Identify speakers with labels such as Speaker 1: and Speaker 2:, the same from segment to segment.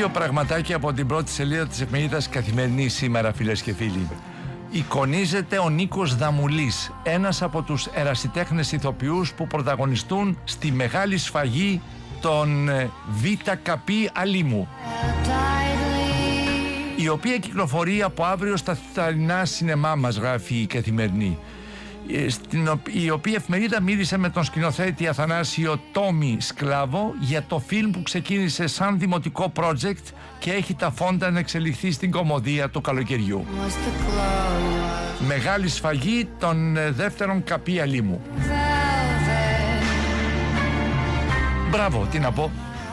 Speaker 1: Δύο πραγματάκια από την πρώτη σελίδα της εφημερίδας Καθημερινή σήμερα, φίλες και φίλοι. Εικονίζεται ο Νίκος Δαμουλής, ένας από τους ερασιτέχνες ηθοποιούς που πρωταγωνιστούν στη μεγάλη σφαγή των ΒΚ Αλήμου, η οποία κυκλοφορεί από αύριο στα θαρρινά σινεμά μας, γράφει η Καθημερινή, η οποία εφημερίδα μίλησε με τον σκηνοθέτη Αθανάσιο Τόμι Σκλάβο για το φιλμ που ξεκίνησε σαν δημοτικό project και έχει τα φόντα να εξελιχθεί στην κωμωδία του καλοκαιριού. Μεγάλη σφαγή των δεύτερων ΚΑΠΗ Αλήμου. Μπράβο, τι να πω.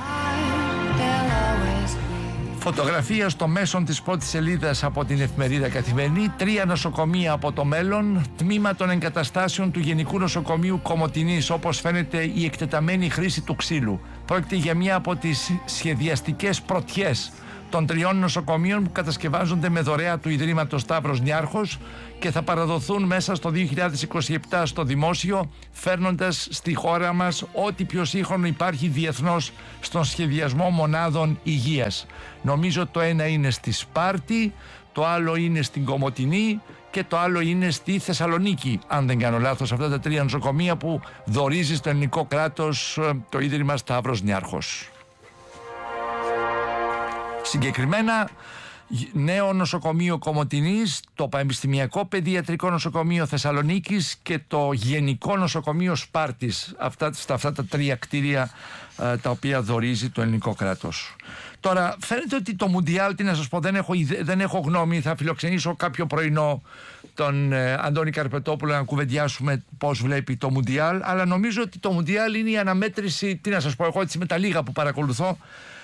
Speaker 1: Φωτογραφία στο μέσον της πρώτης σελίδας από την εφημερίδα Καθημερινή. 3 νοσοκομεία από το μέλλον. Τμήμα των εγκαταστάσεων του Γενικού Νοσοκομείου Κομοτηνής, όπως φαίνεται η εκτεταμένη χρήση του ξύλου. Πρόκειται για μια από τις σχεδιαστικές πρωτιές των 3 νοσοκομείων που κατασκευάζονται με δωρεά του Ιδρύματος Σταύρος Νιάρχος και θα παραδοθούν μέσα στο 2027 στο δημόσιο, φέρνοντας στη χώρα μας ό,τι πιο σύγχρονο υπάρχει διεθνώς στον σχεδιασμό μονάδων υγείας. Νομίζω το ένα είναι στη Σπάρτη, το άλλο είναι στην Κομοτηνή και το άλλο είναι στη Θεσσαλονίκη, αν δεν κάνω λάθος, αυτά τα 3 νοσοκομεία που δωρίζει στο ελληνικό κράτος το Ίδρυμα Σταύρος Νιάρχος. Συγκεκριμένα, νέο νοσοκομείο Κομοτηνής, το Πανεπιστημιακό Παιδιατρικό Νοσοκομείο Θεσσαλονίκης και το Γενικό Νοσοκομείο Σπάρτης. Αυτά τα 3 κτίρια τα οποία δωρίζει το ελληνικό κράτος. Τώρα, φαίνεται ότι το Μουντιάλ, τι να σας πω, δεν έχω γνώμη. Θα φιλοξενήσω κάποιο πρωινό τον Αντώνη Καρπετόπουλο να κουβεντιάσουμε πώς βλέπει το Μουντιάλ, αλλά νομίζω ότι το Μουντιάλ είναι η αναμέτρηση, τι να σας πω, εγώ έτσι με τα λίγα που παρακολουθώ.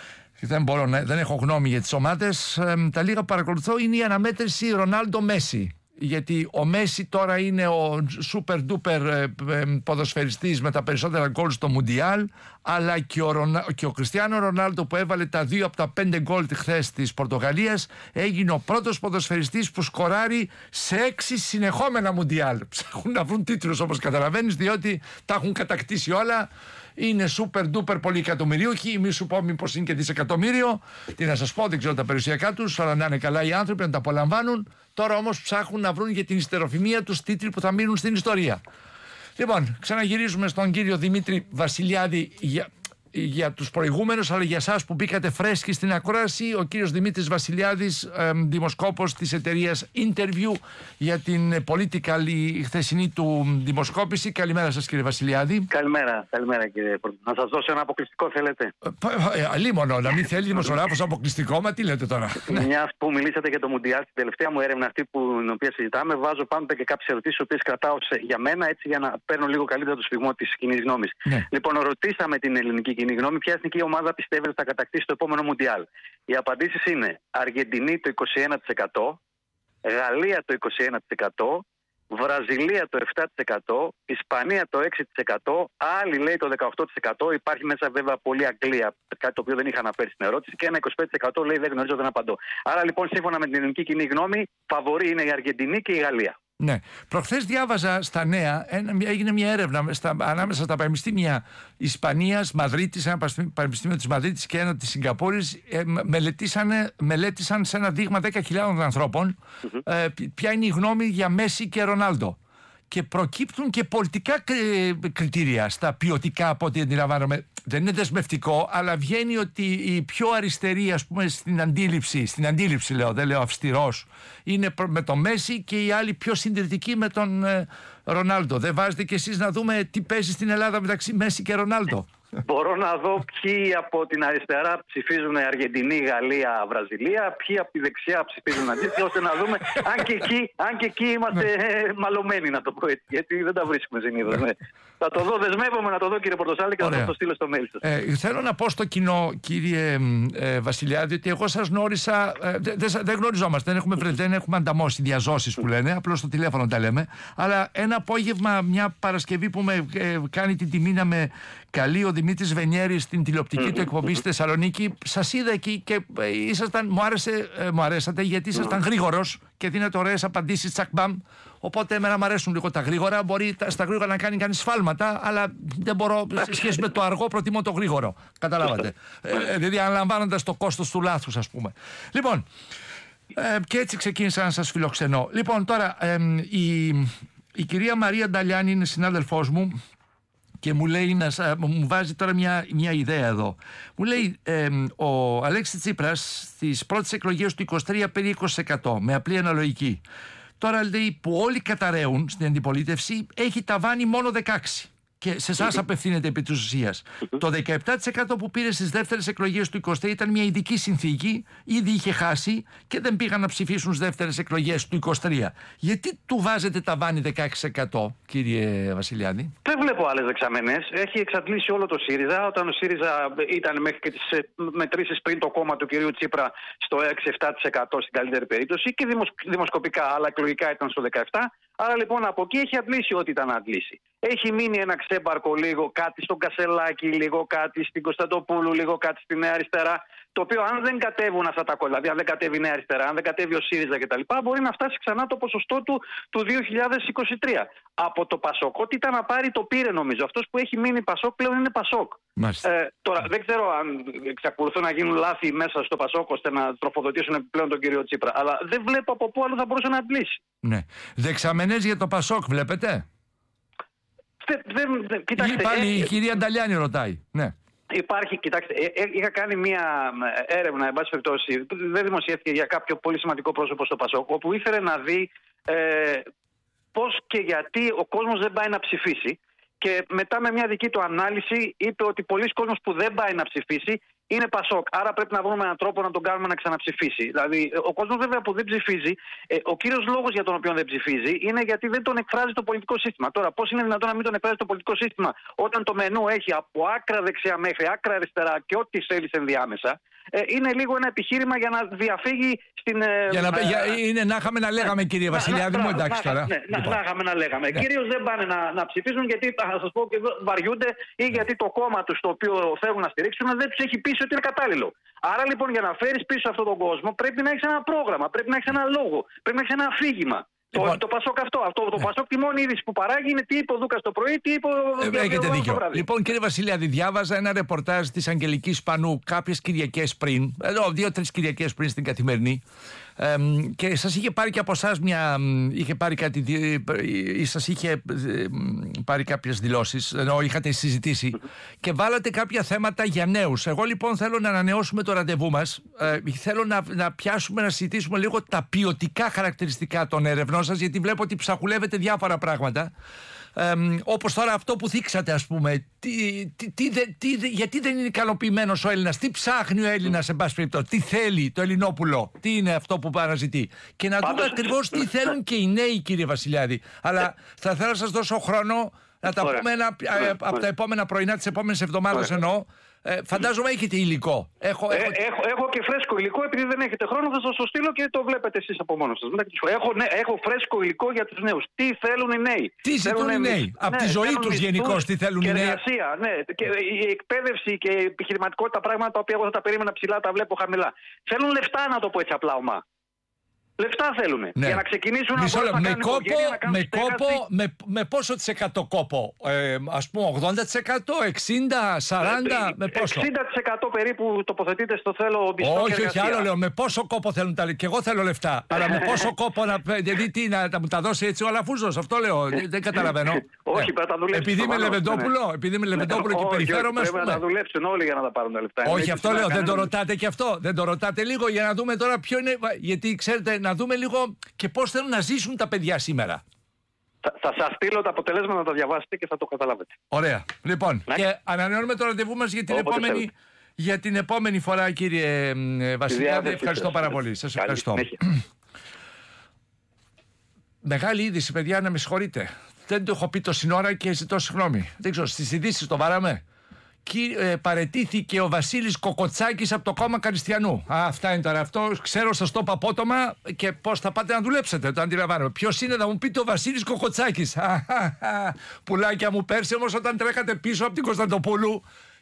Speaker 1: Δεν έχω γνώμη για τις ομάδες. Τα λίγα που παρακολουθώ είναι η αναμέτρηση Ρονάλντο-Μέση. Γιατί ο Μέση τώρα είναι ο super duper ποδοσφαιριστής με τα περισσότερα γκολ στο Μουντιάλ, αλλά και ο Κριστιάνο Ρονάλντο, που έβαλε τα 2 από τα 5 γκολ χθες της Πορτογαλίας, έγινε ο πρώτος ποδοσφαιριστής που σκοράρει σε 6 συνεχόμενα Μουντιάλ. Ψάχνουν να βρουν τίτλους, όπως καταλαβαίνεις, διότι τα έχουν κατακτήσει όλα. Είναι super duper πολυεκατομμυρίουχοι, μη σου πω μήπως είναι και δισεκατομμύριο. Τι να σας πω, δεν ξέρω τα περιουσιακά τους, αλλά να είναι καλά οι άνθρωποι, να τα απολαμβάνουν. Τώρα όμως ψάχνουν να βρουν για την ιστεροφημία τους τίτλοι που θα μείνουν στην ιστορία. Λοιπόν, ξαναγυρίζουμε στον κύριο Δημήτρη Βασιλιάδη για τους προηγούμενους, αλλά για εσάς που μπήκατε φρέσκοι στην ακρόαση. Ο κύριος Δημήτρης Βασιλιάδης, δημοσκόπος της εταιρείας Interview, για την Political, η χθεσινή του δημοσκόπηση. Καλημέρα σας, κύριε Βασιλιάδη.
Speaker 2: Καλημέρα κύριε Πρωθυπουργέ. Να σας δώσω ένα αποκλειστικό, θέλετε?
Speaker 1: Αλίμονο, να μην θέλει δημοσιογράφος αποκλειστικό, μα τι λέτε τώρα.
Speaker 2: Μια που μιλήσατε για το Μουντιάλ, στην τελευταία μου έρευνα, αυτή την οποία συζητάμε, βάζω πάντοτε και κάποιες ερωτήσεις, τις οποίες κρατάω για μένα, έτσι για να παίρνω λίγο καλύτερα το σφιγμό της κοινής γνώμης. Ναι. Λοιπόν, ρωτήσαμε την ελληνική κοινή γνώμη ποια εθνική ομάδα πιστεύετε ότι θα κατακτήσει το επόμενο Μουντιάλ. Οι απαντήσεις είναι Αργεντινή το 21%, Γαλλία το 21%, Βραζιλία το 7%, Ισπανία το 6%, άλλοι λέει το 18%, υπάρχει μέσα βέβαια πολύ Αγγλία, κάτι το οποίο δεν είχα αναφέρει στην ερώτηση, και ένα 25% λέει δεν γνωρίζω, δεν απαντώ. Άρα λοιπόν, σύμφωνα με την ελληνική κοινή γνώμη, φαβορί είναι η Αργεντινή και η Γαλλία.
Speaker 1: Ναι. Προχθές διάβαζα στα νέα, έγινε μια έρευνα ανάμεσα στα πανεπιστήμια Ισπανίας, Μαδρίτης, ένα πανεπιστήμιο της Μαδρίτης και ένα της Σιγκαπούρης, μελέτησαν σε ένα δείγμα 10.000 ανθρώπων ποια είναι η γνώμη για Μέση και Ρονάλντο. Και προκύπτουν και πολιτικά κριτήρια στα ποιοτικά, από ό,τι αντιλαμβάνομαι. Δεν είναι δεσμευτικό, αλλά βγαίνει ότι οι πιο αριστεροί, ας πούμε, στην αντίληψη λέω, δεν λέω αυστηρός, είναι με τον Μέση, και οι άλλοι πιο συντηρητικοί με τον Ρονάλντο. Δεν βάζετε κι εσείς να δούμε τι παίζει στην Ελλάδα μεταξύ Μέση και Ρονάλντο?
Speaker 2: Μπορώ να δω ποιοι από την αριστερά ψηφίζουν Αργεντινή, Γαλλία, Βραζιλία, ποιοι από τη δεξιά ψηφίζουν αντίθετα, ώστε να δούμε αν και εκεί είμαστε μαλωμένοι, να το πω έτσι, γιατί δεν τα βρίσκουμε συνήθως. Ναι. Θα το δω, δεσμεύομαι να το δω, κύριε Πορτοσάλη, και θα το στείλω στο mail σας.
Speaker 1: Θέλω να πω στο κοινό, κύριε Βασιλιάδη, ότι εγώ σας γνώρισα, δεν γνωριζόμαστε, δεν έχουμε ανταμώσει διαζώσεις που λένε, απλώς στο τηλέφωνο τα λέμε, αλλά ένα απόγευμα, μια Παρασκευή που με κάνει την τιμή να με καλεί ο Δημήτρης Βενιέρης στην τηλεοπτική του εκπομπή στη Θεσσαλονίκη. Σας είδα εκεί και μου αρέσατε γιατί ήσασταν γρήγορος και δίνετε ωραίες απαντήσεις, τσακ μπαμ. Οπότε εμένα μου αρέσουν λίγο τα γρήγορα. Μπορεί στα γρήγορα να κάνει κανείς σφάλματα, αλλά δεν μπορώ, σε σχέση με το αργό, προτιμώ το γρήγορο. Καταλάβατε. Δηλαδή, αναλαμβάνοντας το κόστος του λάθους, ας πούμε. Λοιπόν, και έτσι ξεκίνησα να σας φιλοξενώ. Λοιπόν, τώρα, η κυρία Μαρία Νταλιάνη είναι συνάδελφός μου και μου λέει, μου βάζει τώρα μια ιδέα εδώ. Μου λέει, ο Αλέξης Τσίπρας στις πρώτες εκλογές του 23 πήρε 20% με απλή αναλογική. Τώρα λέει που όλοι καταραίουν στην αντιπολίτευση, έχει ταβάνει μόνο 16%. Και σε εσάς απευθύνεται επί της ουσίας. Το 17% που πήρε στις δεύτερες εκλογές του 23 ήταν μια ειδική συνθήκη, ήδη είχε χάσει και δεν πήγαν να ψηφίσουν στις δεύτερες εκλογές του 23. Γιατί του βάζετε ταβάνι 16%, κύριε Βασιλιάδη?
Speaker 2: Δεν βλέπω άλλες δεξαμενές. Έχει εξαντλήσει όλο το ΣΥΡΙΖΑ. Όταν ο ΣΥΡΙΖΑ ήταν μέχρι και τις μετρήσεις πριν το κόμμα του κυρίου Τσίπρα στο 6-7% στην καλύτερη περίπτωση και δημοσκοπικά, αλλά εκλογικά ήταν στο 17%. Άρα λοιπόν από εκεί έχει αντλήσει ό,τι ήταν να αντλήσει. Έχει μείνει ένα ξέμπαρκο, λίγο κάτι στον Κασελάκη, λίγο κάτι στην Κωνσταντοπούλου, λίγο κάτι στη Νέα Αριστερά. Το οποίο αν δεν κατέβουν αυτά τα κόμματα, δηλαδή αν δεν κατέβει η Νέα Αριστερά, αν δεν κατέβει ο ΣΥΡΙΖΑ κτλ., μπορεί να φτάσει ξανά το ποσοστό του 2023. Από το Πασόκ, ό,τι ήταν να πάρει το πήρε νομίζω. Αυτός που έχει μείνει Πασόκ πλέον είναι Πασόκ. Τώρα δεν ξέρω αν εξακολουθούν να γίνουν λάθη μέσα στο Πασόκ ώστε να τροφοδοτήσουν επιπλέον τον κύριο Τσίπρα. Αλλά δεν βλέπω από πού άλλο θα μπορούσε να αντλήσει.
Speaker 1: Ναι. Δεξαμενές για το Πασόκ βλέπετε?
Speaker 2: Κοιτάξτε,
Speaker 1: πάλι η κυρία Νταλιάνη ρωτάει. Ναι.
Speaker 2: Υπάρχει, κοιτάξτε, είχα κάνει μια έρευνα, εν πάση περιπτώσει, δεν δημοσιεύτηκε, για κάποιο πολύ σημαντικό πρόσωπο στο Πασόκ, όπου ήθελε να δει πώς και γιατί ο κόσμος δεν πάει να ψηφίσει. Και μετά με μια δική του ανάλυση είπε ότι πολλοί κόσμος που δεν πάει να ψηφίσει είναι Πασόκ. Άρα πρέπει να βρούμε έναν τρόπο να τον κάνουμε να ξαναψηφίσει. Δηλαδή, ο κόσμος βέβαια που δεν ψηφίζει, ο κύριος λόγος για τον οποίο δεν ψηφίζει είναι γιατί δεν τον εκφράζει το πολιτικό σύστημα. Τώρα, πώς είναι δυνατόν να μην τον εκφράζει το πολιτικό σύστημα όταν το μενού έχει από άκρα δεξιά μέχρι άκρα αριστερά και ό,τι θέλει ενδιάμεσα? Είναι λίγο ένα επιχείρημα για να διαφύγει στην.
Speaker 1: Είναι να είχαμε να λέγαμε, κύριε Βασιλιάδη μου, εντάξει τώρα.
Speaker 2: Να είχαμε να λέγαμε. Κυρίως δεν πάνε να ψηφίσουν γιατί, θα σας πω, και βαριούνται ή γιατί το κόμμα τους το οποίο θέλουν να στηρίξουν δεν τους έχει πείσει ότι είναι κατάλληλο. Άρα λοιπόν για να φέρεις πίσω αυτόν τον κόσμο πρέπει να έχεις ένα πρόγραμμα, πρέπει να έχεις ένα λόγο, πρέπει να έχεις ένα αφήγημα. Το Πασόκ το Πασόκ τη μόνη είδηση που παράγει είναι τι είπε ο Δούκας το πρωί, τι είπε ο
Speaker 1: Έχετε δίκιο. Λοιπόν, κύριε Βασιλιάδη, διάβαζα ένα ρεπορτάζ της Αγγελικής Πανού κάποιες Κυριακές πριν, 2-3 Κυριακές πριν στην Καθημερινή, και σας είχε πάρει και από εσάς σας είχε πάρει κάποιες δηλώσεις, ενώ είχατε συζητήσει και βάλατε κάποια θέματα για νέους. Εγώ λοιπόν θέλω να ανανεώσουμε το ραντεβού μας. Θέλω να πιάσουμε, να συζητήσουμε λίγο τα ποιοτικά χαρακτηριστικά των ερευνών σας, γιατί βλέπω ότι ψαχουλεύετε διάφορα πράγματα. Όπως τώρα αυτό που θίξατε, ας πούμε, γιατί δεν είναι ικανοποιημένος ο Έλληνας, τι ψάχνει ο Έλληνας, εν πάση περιπτώσει, τι θέλει το Ελληνόπουλο, τι είναι αυτό που παραζητεί, και να δούμε ακριβώς τι θέλουν και οι νέοι, κύριε Βασιλιάδη. Αλλά θα θέλω να σας δώσω χρόνο να τα πούμε από τα επόμενα πρωινά της επόμενης εβδομάδας εννοώ. Φαντάζομαι έχετε υλικό.
Speaker 2: Έχω και φρέσκο υλικό. Επειδή δεν έχετε χρόνο, θα σας το στείλω και το βλέπετε εσείς από μόνος σας. Έχω φρέσκο υλικό για τους νέους. Τι θέλουν οι νέοι.
Speaker 1: Τι ζητούν οι νέοι. Από τη ζωή τους γενικώς τι θέλουν οι νέοι.
Speaker 2: Εργασία, ναι. Και η εκπαίδευση και η επιχειρηματικότητα, πράγματα τα οποία εγώ θα τα περίμενα ψηλά, τα βλέπω χαμηλά. Θέλουν λεφτά, να το πω έτσι απλά ομά. Λεφτά θέλουν. Ναι. Για να ξεκινήσουν
Speaker 1: με πόσο της εκατό κόπο, ας πούμε 80%, 60%, 40%, με πόσο?
Speaker 2: 60% περίπου τοποθετείται στο θέλω μισθό.
Speaker 1: Όχι, άλλο λέω. Με πόσο κόπο θέλουν τα λεφτά? Και εγώ θέλω λεφτά. Αλλά με πόσο κόπο δηλαδή τι, να μου τα δώσει έτσι ο Αλαφούζος? Αυτό λέω. Δεν καταλαβαίνω.
Speaker 2: Όχι, πρέπει να τα δουλέψουν.
Speaker 1: Επειδή είμαι Λεβεντόπουλο και περιφέρομαι.
Speaker 2: Πρέπει να δουλέψουν όλοι για να τα πάρουν τα λεφτά.
Speaker 1: Όχι, αυτό λέω. Δεν το ρωτάτε και αυτό. Δεν το ρωτάτε λίγο για να δούμε τώρα ποιο είναι. Γιατί ξέρετε, να δούμε λίγο και πώς θέλουν να ζήσουν τα παιδιά σήμερα.
Speaker 2: Θα σας στείλω τα αποτελέσματα να τα διαβάσετε και θα το καταλάβετε.
Speaker 1: Ωραία. Λοιπόν, και ανανεώνουμε το ραντεβού μας για την επόμενη φορά, κύριε Βασιλιάδη. Ευχαριστώ πάρα πολύ. Σας ευχαριστώ. Μεγάλη είδηση, παιδιά, να με συγχωρείτε. Δεν το έχω πει τόση ώρα και ζητώ συγγνώμη. Δεν ξέρω, στις ειδήσεις το βάραμε. παραιτήθηκε ο Βασίλης Κοκοτσάκης από το κόμμα Καριστιανού. Αυτά είναι τώρα. Αυτό ξέρω, σας το είπα απότομα και πώς θα πάτε να δουλέψετε. Το αντιλαμβάνομαι. Ποιος είναι, θα μου πείτε, ο Βασίλης Κοκοτσάκης. Πουλάκια μου, πέρσι όμως όταν τρέχατε πίσω από την Κωνσταντοπούλου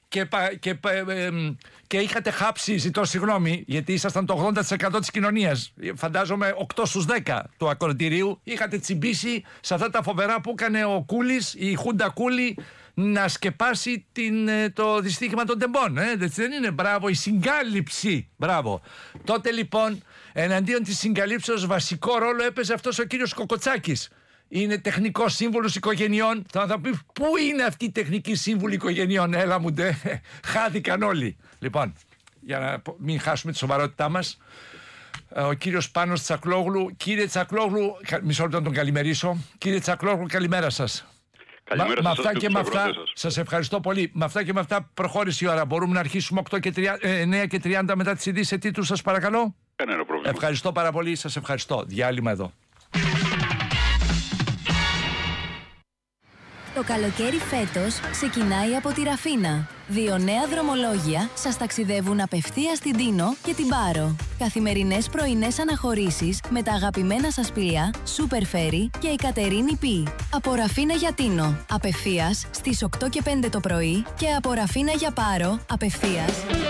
Speaker 1: και είχατε χάψει, ζητώ συγγνώμη, γιατί ήσασταν το 80% της κοινωνίας, φαντάζομαι 8 στους 10 του ακροτηρίου, είχατε τσιμπήσει σε αυτά τα φοβερά που έκανε ο Κούλης, η Χούντα Κούλη, να σκεπάσει το δυστύχημα των τεμπών. Δεν είναι? Μπράβο, η συγκάλυψη. Μπράβο. Τότε λοιπόν, εναντίον της συγκαλύψεως, βασικό ρόλο έπαιζε αυτός ο κύριος Κοκοτσάκης. Είναι τεχνικός σύμβουλος οικογενειών. Θα πει, πού είναι αυτή η τεχνική σύμβουλη οικογενειών? Έλα μου ντε, χάθηκαν όλοι. Λοιπόν, για να μην χάσουμε τη σοβαρότητά μας, ο κύριος Πάνος Τσακλόγλου. Κύριε Τσακλόγλου, μισό λεπτό να τον καλημερίσω. Κύριε Τσακλόγλου, καλημέρα σας.
Speaker 3: Καλημέρα
Speaker 1: με αυτά και με αυτά, σας ευχαριστώ πολύ. Με αυτά και με αυτά προχώρησε η ώρα. Μπορούμε να αρχίσουμε 9:30 μετά τις ειδήσεις σε τίτλους, σας παρακαλώ.
Speaker 3: Κανένα πρόβλημα.
Speaker 1: Ευχαριστώ πάρα πολύ, σας ευχαριστώ. Διάλειμμα εδώ.
Speaker 4: Το καλοκαίρι φέτος ξεκινάει από τη Ραφίνα. 2 νέα δρομολόγια σας ταξιδεύουν απευθείας στην Τίνο και την Πάρο. Καθημερινές πρωινές αναχωρήσεις με τα αγαπημένα σας πλοία Super Ferry και η Κατερίνη Π. Από Ραφίνα για Τίνο, απευθείας στις 8:05 το πρωί και από Ραφίνα για Πάρο, απευθείας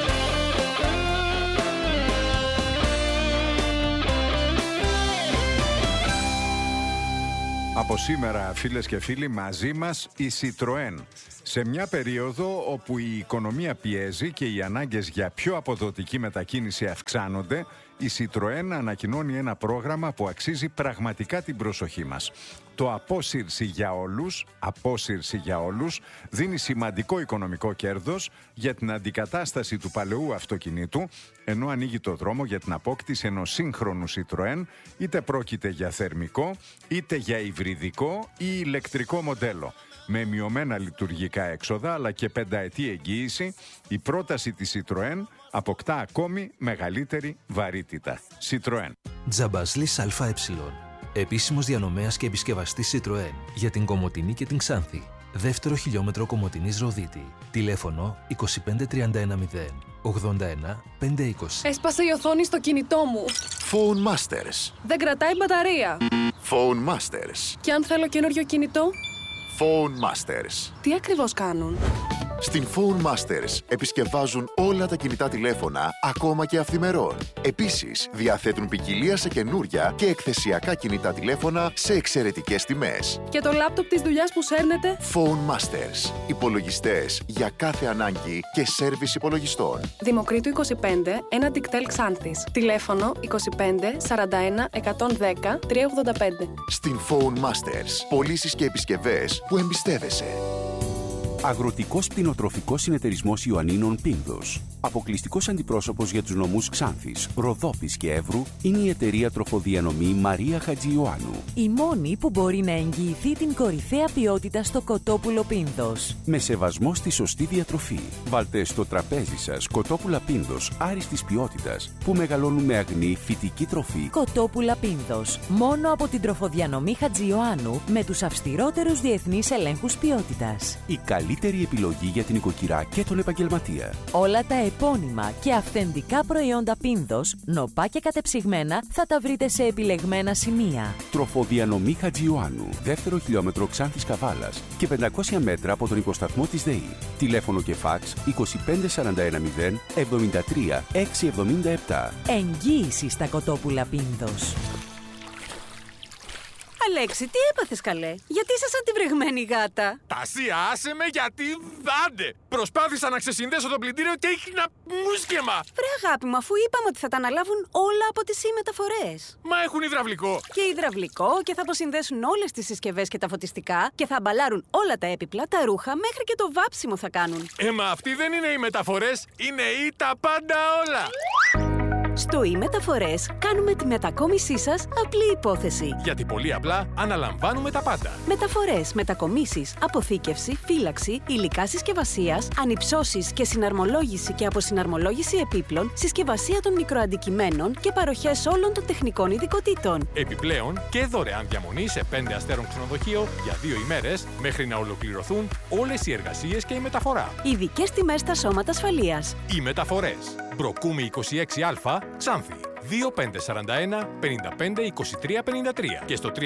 Speaker 5: Από σήμερα, φίλες και φίλοι, μαζί μας η Citroën. Σε μια περίοδο όπου η οικονομία πιέζει και οι ανάγκες για πιο αποδοτική μετακίνηση αυξάνονται, η Citroën ανακοινώνει ένα πρόγραμμα που αξίζει πραγματικά την προσοχή μας. Το Απόσυρση για όλους δίνει σημαντικό οικονομικό κέρδος για την αντικατάσταση του παλαιού αυτοκινήτου, ενώ ανοίγει το δρόμο για την απόκτηση ενός σύγχρονου Citroën, είτε πρόκειται για θερμικό, είτε για υβριδικό ή ηλεκτρικό μοντέλο. Με μειωμένα λειτουργικά έξοδα αλλά και 5ετή εγγύηση, η πρόταση της Citroën αποκτά ακόμη μεγαλύτερη βαρύτητα. Citroën.
Speaker 6: Τζαμπασλής ΑΕ. Επίσημος διανομέας και επισκευαστής Citroën για την Κομοτηνή και την Ξάνθη. Δεύτερο χιλιόμετρο Κομοτηνής Ροδίτη. Τηλέφωνο 25310 81 520.
Speaker 7: Έσπασε η οθόνη στο κινητό μου.
Speaker 8: Phone Masters.
Speaker 7: Δεν κρατάει μπαταρία.
Speaker 8: Phone Masters.
Speaker 7: Και αν θέλω καινούριο κινητό?
Speaker 8: Phone Masters.
Speaker 7: Τι ακριβώς κάνουν?
Speaker 8: Στην Phone Masters επισκευάζουν όλα τα κινητά τηλέφωνα, ακόμα και αυθημερών. Επίσης, διαθέτουν ποικιλία σε καινούρια και εκθεσιακά κινητά τηλέφωνα σε εξαιρετικές τιμές.
Speaker 7: Και το λάπτοπ της δουλειάς που σέρνετε?
Speaker 8: Phone Masters. Υπολογιστές για κάθε ανάγκη και σέρβις υπολογιστών.
Speaker 7: Δημοκρίτου 25, ένα Diktel Xanthis. Τηλέφωνο 25 41 110 385.
Speaker 8: Στην Phone Masters. Πωλήσεις και επισκευές που εμπιστεύεσαι.
Speaker 9: Αγροτικός Κτηνοτροφικός Συνεταιρισμός Ιωαννίνων Πίνδος. Αποκλειστικός αντιπρόσωπος για τους νομούς Ξάνθης, Ροδόπης και Εύρου είναι η εταιρεία τροφοδιανομή Μαρία Χατζιωάννου.
Speaker 10: Η μόνη που μπορεί να εγγυηθεί την κορυφαία ποιότητα στο κοτόπουλο Πίνδος.
Speaker 9: Με σεβασμό στη σωστή διατροφή. Βάλτε στο τραπέζι σας κοτόπουλα Πίνδος άριστης ποιότητας που μεγαλώνουν με αγνή φυτική τροφή.
Speaker 10: Κοτόπουλα Πίνδος. Μόνο από την τροφοδιανομή Χατζιωάννου με τους αυστηρότερους διεθνείς ελέγχους ποιότητας.
Speaker 9: Η καλύτερη επιλογή για την οικοκυρά και τον επαγγελματία.
Speaker 10: Όλα τα επώνυμα και αυθεντικά προϊόντα Πίνδος, νοπά και κατεψυγμένα, θα τα βρείτε σε επιλεγμένα σημεία.
Speaker 9: Τροφοδιανομή Χατζιωάννου, δεύτερο χιλιόμετρο Ξάνθης Καβάλας και 500 μέτρα από τον υποσταθμό της ΔΕΗ. Τηλέφωνο και φάξ 25410 73 677.
Speaker 10: Εγγύηση στα κοτόπουλα Πίνδος.
Speaker 11: Αλέξη, τι έπαθες καλέ? Γιατί είσαι σαν τη βρεγμένη γάτα?
Speaker 12: Τάση, άσε με γιατί δάντε! Προσπάθησα να ξεσυνδέσω το πλυντήριο και έχει ένα μουσκεμα!
Speaker 11: Βρε αγάπη μου, αφού είπαμε ότι θα τα αναλάβουν όλα από τις μεταφορές.
Speaker 12: Μα έχουν υδραυλικό.
Speaker 11: Και υδραυλικό και θα αποσυνδέσουν όλες τις συσκευές και τα φωτιστικά και θα αμπαλάρουν όλα τα έπιπλα, τα ρούχα, μέχρι και το βάψιμο θα κάνουν.
Speaker 12: Μα αυτοί δεν είναι οι μεταφορές, είναι ή τα πάντα όλα!
Speaker 11: Στο e-Μεταφορές κάνουμε τη μετακόμισή σας απλή υπόθεση.
Speaker 12: Γιατί πολύ απλά αναλαμβάνουμε τα πάντα.
Speaker 11: Μεταφορές, μετακομίσεις, αποθήκευση, φύλαξη, υλικά συσκευασίας, ανυψώσεις και συναρμολόγηση και αποσυναρμολόγηση επίπλων, συσκευασία των μικροαντικειμένων και παροχές όλων των τεχνικών ειδικοτήτων.
Speaker 12: Επιπλέον και δωρεάν διαμονή σε 5 αστέρων ξενοδοχείο για 2 ημέρες μέχρι να ολοκληρωθούν όλες οι εργασίες και η μεταφορά.
Speaker 11: Ειδικές τιμές στα σώματα ασφαλείας.
Speaker 12: Οι μεταφορές. Μπροκούμη 26α, Ξάνθη. 2541 55 23 53 και στο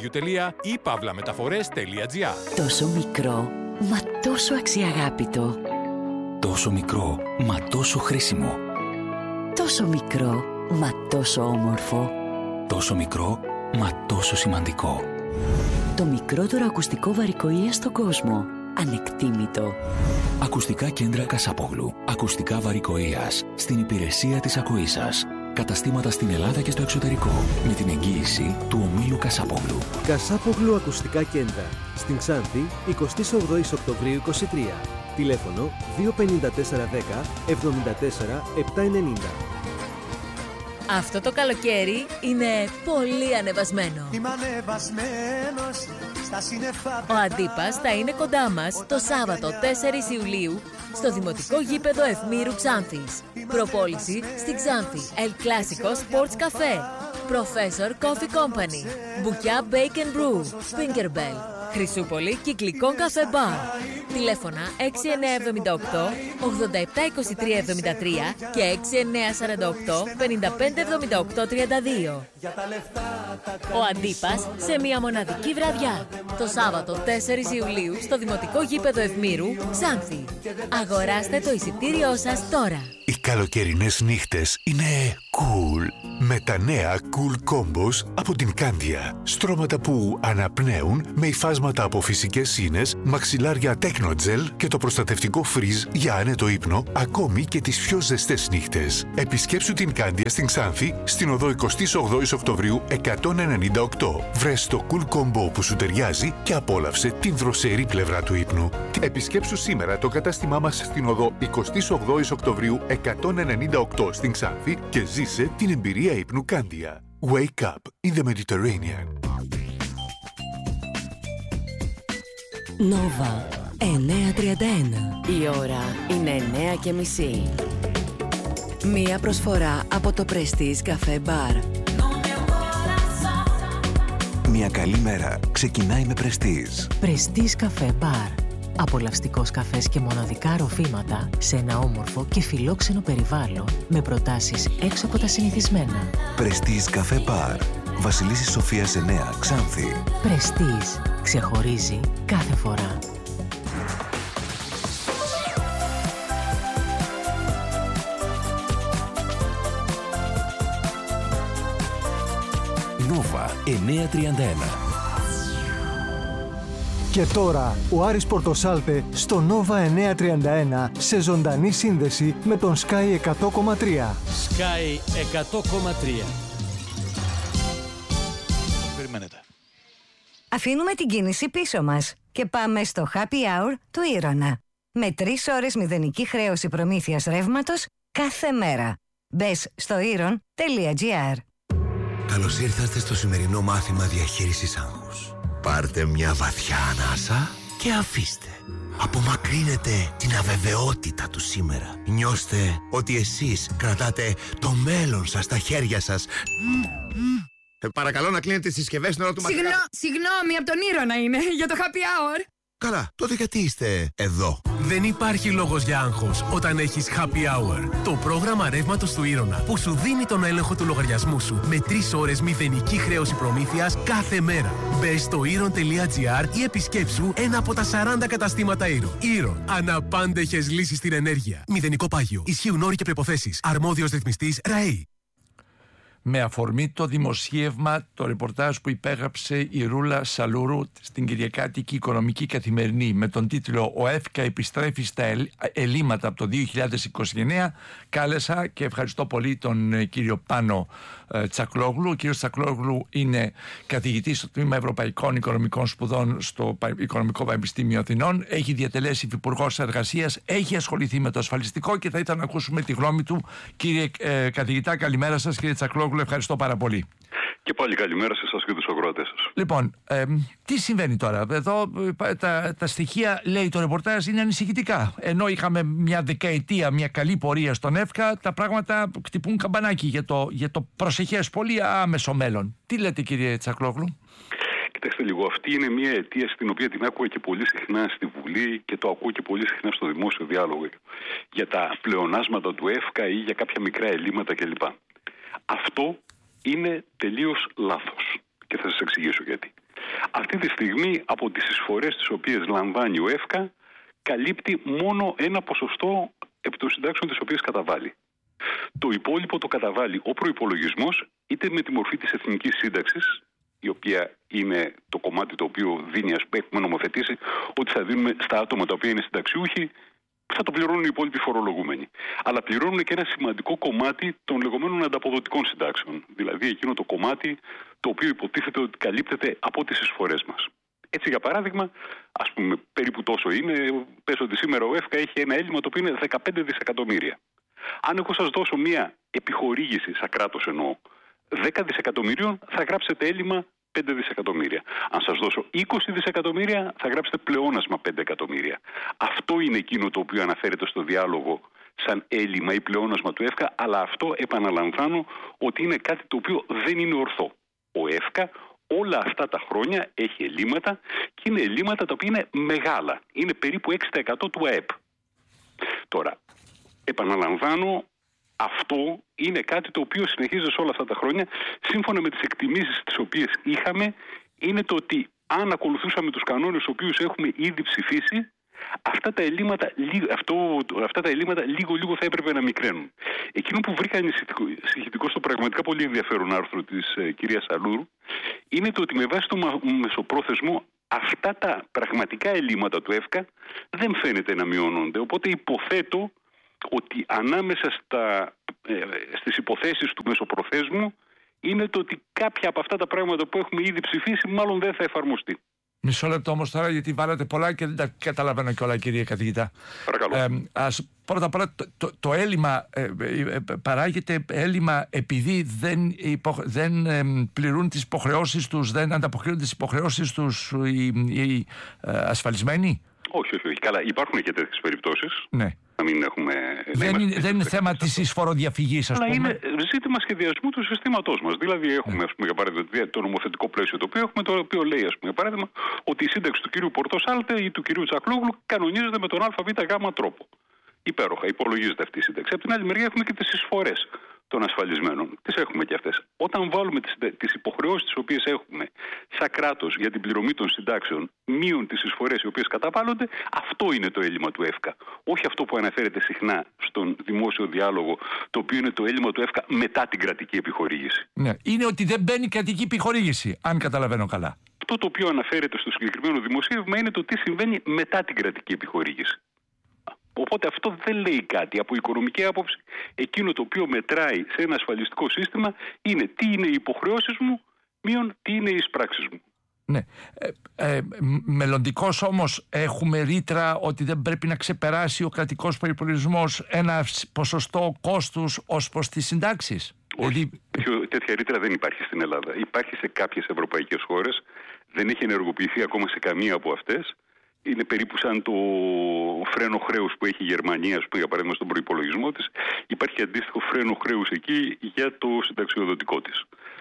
Speaker 12: www.ipavlametaphores.gr.
Speaker 10: Τόσο μικρό, μα τόσο αξιαγάπητο.
Speaker 3: Τόσο μικρό, μα τόσο χρήσιμο.
Speaker 10: Τόσο μικρό, μα τόσο όμορφο.
Speaker 3: Τόσο μικρό, μα τόσο σημαντικό.
Speaker 10: Το μικρότερο ακουστικό βαρικοΐας στον κόσμο. Ανεκτήμητο.
Speaker 3: Ακουστικά κέντρα Κασάπογλου. Ακουστικά βαρικοΐας. Στην υπηρεσία της ακοής σας. Καταστήματα στην Ελλάδα και στο εξωτερικό. Με την εγγύηση του ομίλου Κασάπογλου.
Speaker 13: Κασάπογλου Ακουστικά Κέντρα. Στην Ξάνθη, 28 Οκτωβρίου 23. Τηλέφωνο 25410 74 790.
Speaker 14: Αυτό το καλοκαίρι είναι πολύ ανεβασμένο.
Speaker 15: Είμαι ανεβασμένος στα σύννεφα.
Speaker 14: Ο Αντίπας θα είναι κοντά μας το Σάββατο 4 Ιουλίου στο Δημοτικό Γήπεδο Ευμήρου Ξάνθης. Προπόληση στη Ξάνθη El Clásico Sports Café, Professor Coffee Company, Μπουκιά Bake and Brew, Pinkerbell, Χρυσούπολη Κυκλικών Καφέ Μπαρ. Τηλέφωνα 6978 872373 και 6948 557832. Ο Αντίπας σε μια μοναδική βραδιά. Το Σάββατο 4 Ιουλίου στο Δημοτικό Γήπεδο Ευμήρου, Ξάνθη. Αγοράστε το εισιτήριό σας τώρα.
Speaker 16: Οι καλοκαιρινές νύχτες είναι cool. Με τα νέα Cool Combos από την Candia. Στρώματα που αναπνέουν με υφάσματα από φυσικές σύνες, μαξιλάρια Technogel και το προστατευτικό Freeze για άνετο ύπνο, ακόμη και τις πιο ζεστές νύχτες. Επισκέψου την Candia στην Ξάνθη, στην οδό 28 Οκτωβρίου 198. Βρες το Cool Combo που σου ταιριάζει και απόλαυσε την δροσερή πλευρά του ύπνου. Επισκέψου σήμερα το κατάστημά μας στην οδό 28 Οκτωβρίου 198 στην Ξάνθη και ζήσε την εμπειρία ύπνου Candia. Wake up in the Mediterranean.
Speaker 10: Νόβα 9:31. Η ώρα είναι 9:30. Μία προσφορά από το Prestige Café Bar.
Speaker 17: Μια καλή μέρα ξεκινάει με Prestige.
Speaker 10: Prestige Café Bar. Απολαυστικός καφές και μοναδικά ροφήματα σε ένα όμορφο και φιλόξενο περιβάλλον με προτάσεις έξω από τα συνηθισμένα.
Speaker 17: Prestige Café Bar. Βασιλίσσης Σοφίας 9, Ξάνθη.
Speaker 10: Prestige. Ξεχωρίζει κάθε φορά.
Speaker 3: Νόβα 9:31.
Speaker 18: Και τώρα ο Άρης Πορτοσάλτε στο Νόβα 931 σε ζωντανή σύνδεση με τον Sky 100,3.
Speaker 19: Sky 100,3.
Speaker 20: Περιμένετε.
Speaker 21: Αφήνουμε την κίνηση πίσω μας και πάμε στο Happy Hour του Ήρωνα. Με 3 ώρες μηδενική χρέωση προμήθειας ρεύματος κάθε μέρα. Μπες στο iron.gr.
Speaker 22: Καλώς ήρθατε στο σημερινό μάθημα διαχείρισης άγχους. Πάρτε μια βαθιά ανάσα και αφήστε. Απομακρύνετε την αβεβαιότητα του σήμερα. Νιώστε ότι εσείς κρατάτε το μέλλον σας στα χέρια σας. Παρακαλώ να κλείνετε τις συσκευές στην ώρα του μαθήματος.
Speaker 23: Συγγνώμη, από τον Ήρωνα είναι, για το happy hour.
Speaker 22: Καλά, τότε γιατί είστε εδώ?
Speaker 24: Δεν υπάρχει λόγος για άγχος όταν έχεις Happy Hour. Το πρόγραμμα ρεύματος του Ήρωνα που σου δίνει τον έλεγχο του λογαριασμού σου με 3 ώρες μηδενική χρέωση προμήθειας κάθε μέρα. Μπες στο iron.gr ή επισκέψου ένα από τα 40 καταστήματα Iron. Iron. Αναπάντεχες λύσεις στην ενέργεια. Μηδενικό πάγιο. Ισχύουν όροι και προϋποθέσεις. Αρμόδιος ρυθμιστής ΡΑΗ.
Speaker 1: με αφορμή το δημοσίευμα, το ρεπορτάζ που υπέγραψε η Ρούλα Σαλούρου στην Κυριακάτικη Οικονομική Καθημερινή με τον τίτλο «Ο ΕΦΚΑ επιστρέφει στα ελλείμματα από το 2029». Κάλεσα και ευχαριστώ πολύ τον κύριο Πάνο Τσακλόγλου. Ο κύριος Τσακλόγλου είναι καθηγητής στο Τμήμα Ευρωπαϊκών Οικονομικών Σπουδών στο Οικονομικό Πανεπιστήμιο Αθηνών. Έχει διατελέσει υφυπουργός εργασίας, έχει ασχοληθεί με το ασφαλιστικό και θα ήθελα να ακούσουμε τη γνώμη του. Κύριε καθηγητά, καλημέρα σας. Κύριε Τσακλόγλου, ευχαριστώ πάρα πολύ.
Speaker 2: Και πάλι καλημέρα σε εσάς και τους ακροατές σας.
Speaker 1: Λοιπόν, τι συμβαίνει τώρα? Εδώ τα στοιχεία, λέει το ρεπορτάζ, είναι ανησυχητικά. Ενώ είχαμε μια δεκαετία, μια καλή πορεία στον ΕΦΚΑ, τα πράγματα χτυπούν καμπανάκι για το προσεχές, πολύ άμεσο μέλλον. Τι λέτε, κύριε Τσακλόγλου?
Speaker 2: Κοιτάξτε λίγο, αυτή είναι μια αιτία στην οποία την άκουγα και πολύ συχνά στη Βουλή και το ακούω και πολύ συχνά στο δημόσιο διάλογο για τα πλεονάσματα του ΕΦΚΑ ή για κάποια μικρά ελλείμματα κλπ. Αυτό είναι τελείως λάθος και θα σας εξηγήσω γιατί. Αυτή τη στιγμή από τις εισφορές τις οποίες λαμβάνει ο ΕΦΚΑ καλύπτει μόνο ένα ποσοστό επί των συντάξεων τις οποίες καταβάλει. Το υπόλοιπο το καταβάλει ο προϋπολογισμός είτε με τη μορφή της εθνικής σύνταξης, η οποία είναι το κομμάτι το οποίο δίνει, έχουμε νομοθετήσει ότι θα δίνουμε στα άτομα τα οποία είναι συνταξιούχοι, θα το πληρώνουν οι υπόλοιποι φορολογούμενοι. Αλλά πληρώνουν και ένα σημαντικό κομμάτι των λεγόμενων ανταποδοτικών συντάξεων. Δηλαδή εκείνο το κομμάτι το οποίο υποτίθεται ότι καλύπτεται από τις εισφορές μας. Έτσι, για παράδειγμα, ας πούμε, περίπου τόσο είναι, πες ότι σήμερα ο ΕΦΚΑ έχει ένα έλλειμμα το οποίο είναι 15 δισεκατομμύρια. Αν εγώ σας δώσω μια επιχορήγηση, σαν κράτος εννοώ, 10 δισεκατομμυρίων, θα γράψετε έλλειμμα 5 δισεκατομμύρια. Αν σας δώσω 20 δισεκατομμύρια, θα γράψετε πλεόνασμα 5 εκατομμύρια. Αυτό είναι εκείνο το οποίο αναφέρεται στο διάλογο σαν έλλειμμα ή πλεόνασμα του ΕΦΚΑ, αλλά αυτό επαναλαμβάνω ότι είναι κάτι το οποίο δεν είναι ορθό. Ο ΕΦΚΑ όλα αυτά τα χρόνια έχει ελλείμματα και είναι ελλείμματα τα οποία είναι μεγάλα. Είναι περίπου 6% του ΑΕΠ. Τώρα, επαναλαμβάνω, αυτό είναι κάτι το οποίο συνεχίζεται σε όλα αυτά τα χρόνια. Σύμφωνα με τις εκτιμήσεις τις οποίες είχαμε, είναι το ότι αν ακολουθούσαμε τους κανόνες τους οποίους έχουμε ήδη ψηφίσει, αυτά τα ελλείμματα λίγο θα έπρεπε να μικραίνουν. Εκείνο που βρήκα ανησυχητικό στο πραγματικά πολύ ενδιαφέρον άρθρο της κυρίας Σαλούρου είναι το ότι με βάση το μεσοπρόθεσμο αυτά τα πραγματικά ελλείμματα του ΕΦΚΑ δεν φαίνεται να μειώνονται. Οπότε υποθέτω ότι ανάμεσα στις υποθέσεις του μεσοπροθέσμου είναι το ότι κάποια από αυτά τα πράγματα που έχουμε ήδη ψηφίσει μάλλον δεν θα εφαρμοστεί.
Speaker 1: Μισό λεπτό όμως τώρα, γιατί βάλατε πολλά και δεν τα καταλαβαίνω κιόλα, κύριε καθηγητά.
Speaker 2: Παρακαλώ.
Speaker 1: Πρώτα απ' όλα, το έλλειμμα παράγεται έλλειμμα επειδή δεν πληρούν τις υποχρεώσεις τους, δεν ανταποκρίνουν τις υποχρεώσεις τους οι ασφαλισμένοι.
Speaker 2: Όχι. Καλά, υπάρχουν και τέτοιες περιπτώσεις.
Speaker 1: Ναι.
Speaker 2: Να μην έχουμε,
Speaker 1: δεν είναι θέμα της εισφοροδιαφυγής, ας πούμε.
Speaker 2: Αλλά είναι ζήτημα σχεδιασμού του συστήματός μας. Δηλαδή, έχουμε, ας πούμε, για παράδειγμα, το νομοθετικό πλαίσιο το οποίο έχουμε, το οποίο λέει, ας πούμε, για παράδειγμα, ότι η σύνταξη του κυρίου Πορτοσάλτε ή του κυρίου Τσακλόγλου κανονίζεται με τον ΑΒΓ τρόπο. Υπέροχα, υπολογίζεται αυτή η σύνταξη. Από την άλλη μεριά, έχουμε και τις εισφορές των ασφαλισμένων. Τις έχουμε και αυτές. Όταν βάλουμε τις υποχρεώσεις τις οποίες έχουμε σαν κράτος για την πληρωμή των συντάξεων μείον τις εισφορές οι οποίες καταβάλλονται, αυτό είναι το έλλειμμα του ΕΦΚΑ. Όχι αυτό που αναφέρεται συχνά στον δημόσιο διάλογο, το οποίο είναι το έλλειμμα του ΕΦΚΑ μετά την κρατική επιχορήγηση.
Speaker 1: Ναι, είναι ότι δεν μπαίνει κρατική επιχορήγηση, αν καταλαβαίνω καλά.
Speaker 2: Αυτό το οποίο αναφέρεται στο συγκεκριμένο δημοσίευμα είναι το τι συμβαίνει μετά την κρατική επιχορήγηση. Οπότε αυτό δεν λέει κάτι. Από οικονομική άποψη, εκείνο το οποίο μετράει σε ένα ασφαλιστικό σύστημα είναι τι είναι οι υποχρεώσεις μου μείον τι είναι οι εισπράξεις μου.
Speaker 1: Ναι. Μελλοντικώς όμως έχουμε ρήτρα ότι δεν πρέπει να ξεπεράσει ο κρατικός προϋπολογισμός ένα ποσοστό κόστους ως προς τις συντάξεις.
Speaker 2: Όχι. Τέτοια ρήτρα δεν υπάρχει στην Ελλάδα. Υπάρχει σε κάποιες ευρωπαϊκές χώρες. Δεν έχει ενεργοποιηθεί ακόμα σε καμία από αυτές. Είναι περίπου σαν το φρένο χρέους που έχει η Γερμανία, ας πούμε, για παράδειγμα, στον προϋπολογισμό της. Υπάρχει αντίστοιχο φρένο χρέους εκεί για το συνταξιοδοτικό της.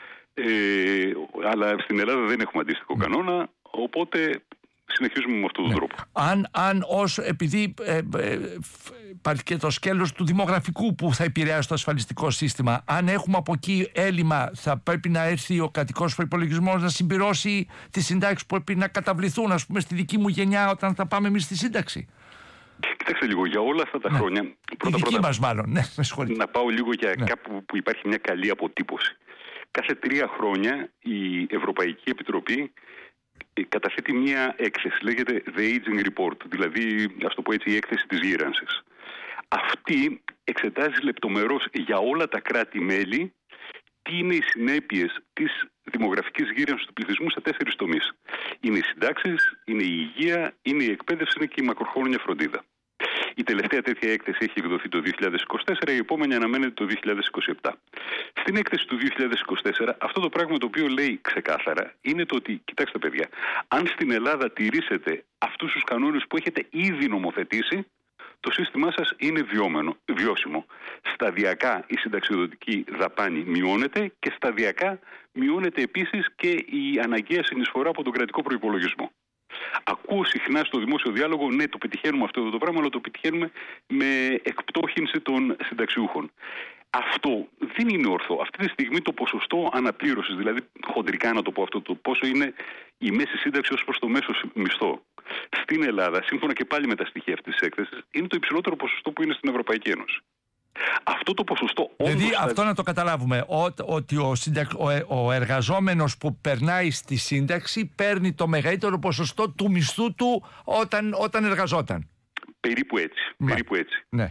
Speaker 2: Αλλά στην Ελλάδα δεν έχουμε αντίστοιχο κανόνα, οπότε συνεχίζουμε με αυτόν τον τρόπο.
Speaker 1: Επειδή υπάρχει και το σκέλος του δημογραφικού που θα επηρεάσει το ασφαλιστικό σύστημα, αν έχουμε από εκεί έλλειμμα, θα πρέπει να έρθει ο κρατικός προϋπολογισμός να συμπληρώσει τις συντάξεις που πρέπει να καταβληθούν, ας πούμε, στη δική μου γενιά όταν θα πάμε εμείς στη σύνταξη.
Speaker 2: Κοιτάξτε λίγο, για όλα αυτά τα χρόνια.
Speaker 1: Πρώτα, μας μάλλον. Ναι, με
Speaker 2: να πάω λίγο για κάπου που υπάρχει μια καλή αποτύπωση. Κάθε 3 χρόνια η Ευρωπαϊκή Επιτροπή καταθέτει μια έκθεση, λέγεται The Aging Report, δηλαδή, ας το πω έτσι, η έκθεση της γύρανσης. Αυτή εξετάζει λεπτομερώς για όλα τα κράτη-μέλη τι είναι οι συνέπειες της δημογραφικής γύρανσης του πληθυσμού σε 4 τομείς. Είναι οι συντάξεις, είναι η υγεία, είναι η εκπαίδευση, είναι και η μακροχρόνια φροντίδα. Η τελευταία τέτοια έκθεση έχει εκδοθεί το 2024, η επόμενη αναμένεται το 2027. Στην έκθεση του 2024, αυτό το πράγμα το οποίο λέει ξεκάθαρα είναι το ότι, κοιτάξτε παιδιά, αν στην Ελλάδα τηρήσετε αυτούς τους κανόνες που έχετε ήδη νομοθετήσει, το σύστημά σας είναι βιώσιμο. Σταδιακά η συνταξιοδοτική δαπάνη μειώνεται και σταδιακά μειώνεται επίσης και η αναγκαία συνεισφορά από τον κρατικό προϋπολογισμό. Ακούω συχνά στο δημόσιο διάλογο, ναι, το πετυχαίνουμε αυτό το πράγμα, αλλά το πετυχαίνουμε με εκπτώχυνση των συνταξιούχων. Αυτό δεν είναι ορθό. Αυτή τη στιγμή το ποσοστό αναπλήρωσης, δηλαδή χοντρικά να το πω αυτό, το πόσο είναι η μέση σύνταξη ως προς το μέσο μισθό, στην Ελλάδα, σύμφωνα και πάλι με τα στοιχεία αυτής της έκθεσης, είναι το υψηλότερο ποσοστό που είναι στην Ευρωπαϊκή Ένωση. Αυτό το ποσοστό...
Speaker 1: Δηλαδή αυτό να το καταλάβουμε, ότι ο εργαζόμενος που περνάει στη σύνταξη παίρνει το μεγαλύτερο ποσοστό του μισθού του όταν εργαζόταν.
Speaker 2: Περίπου έτσι. Ναι. Περίπου έτσι.
Speaker 1: Ναι.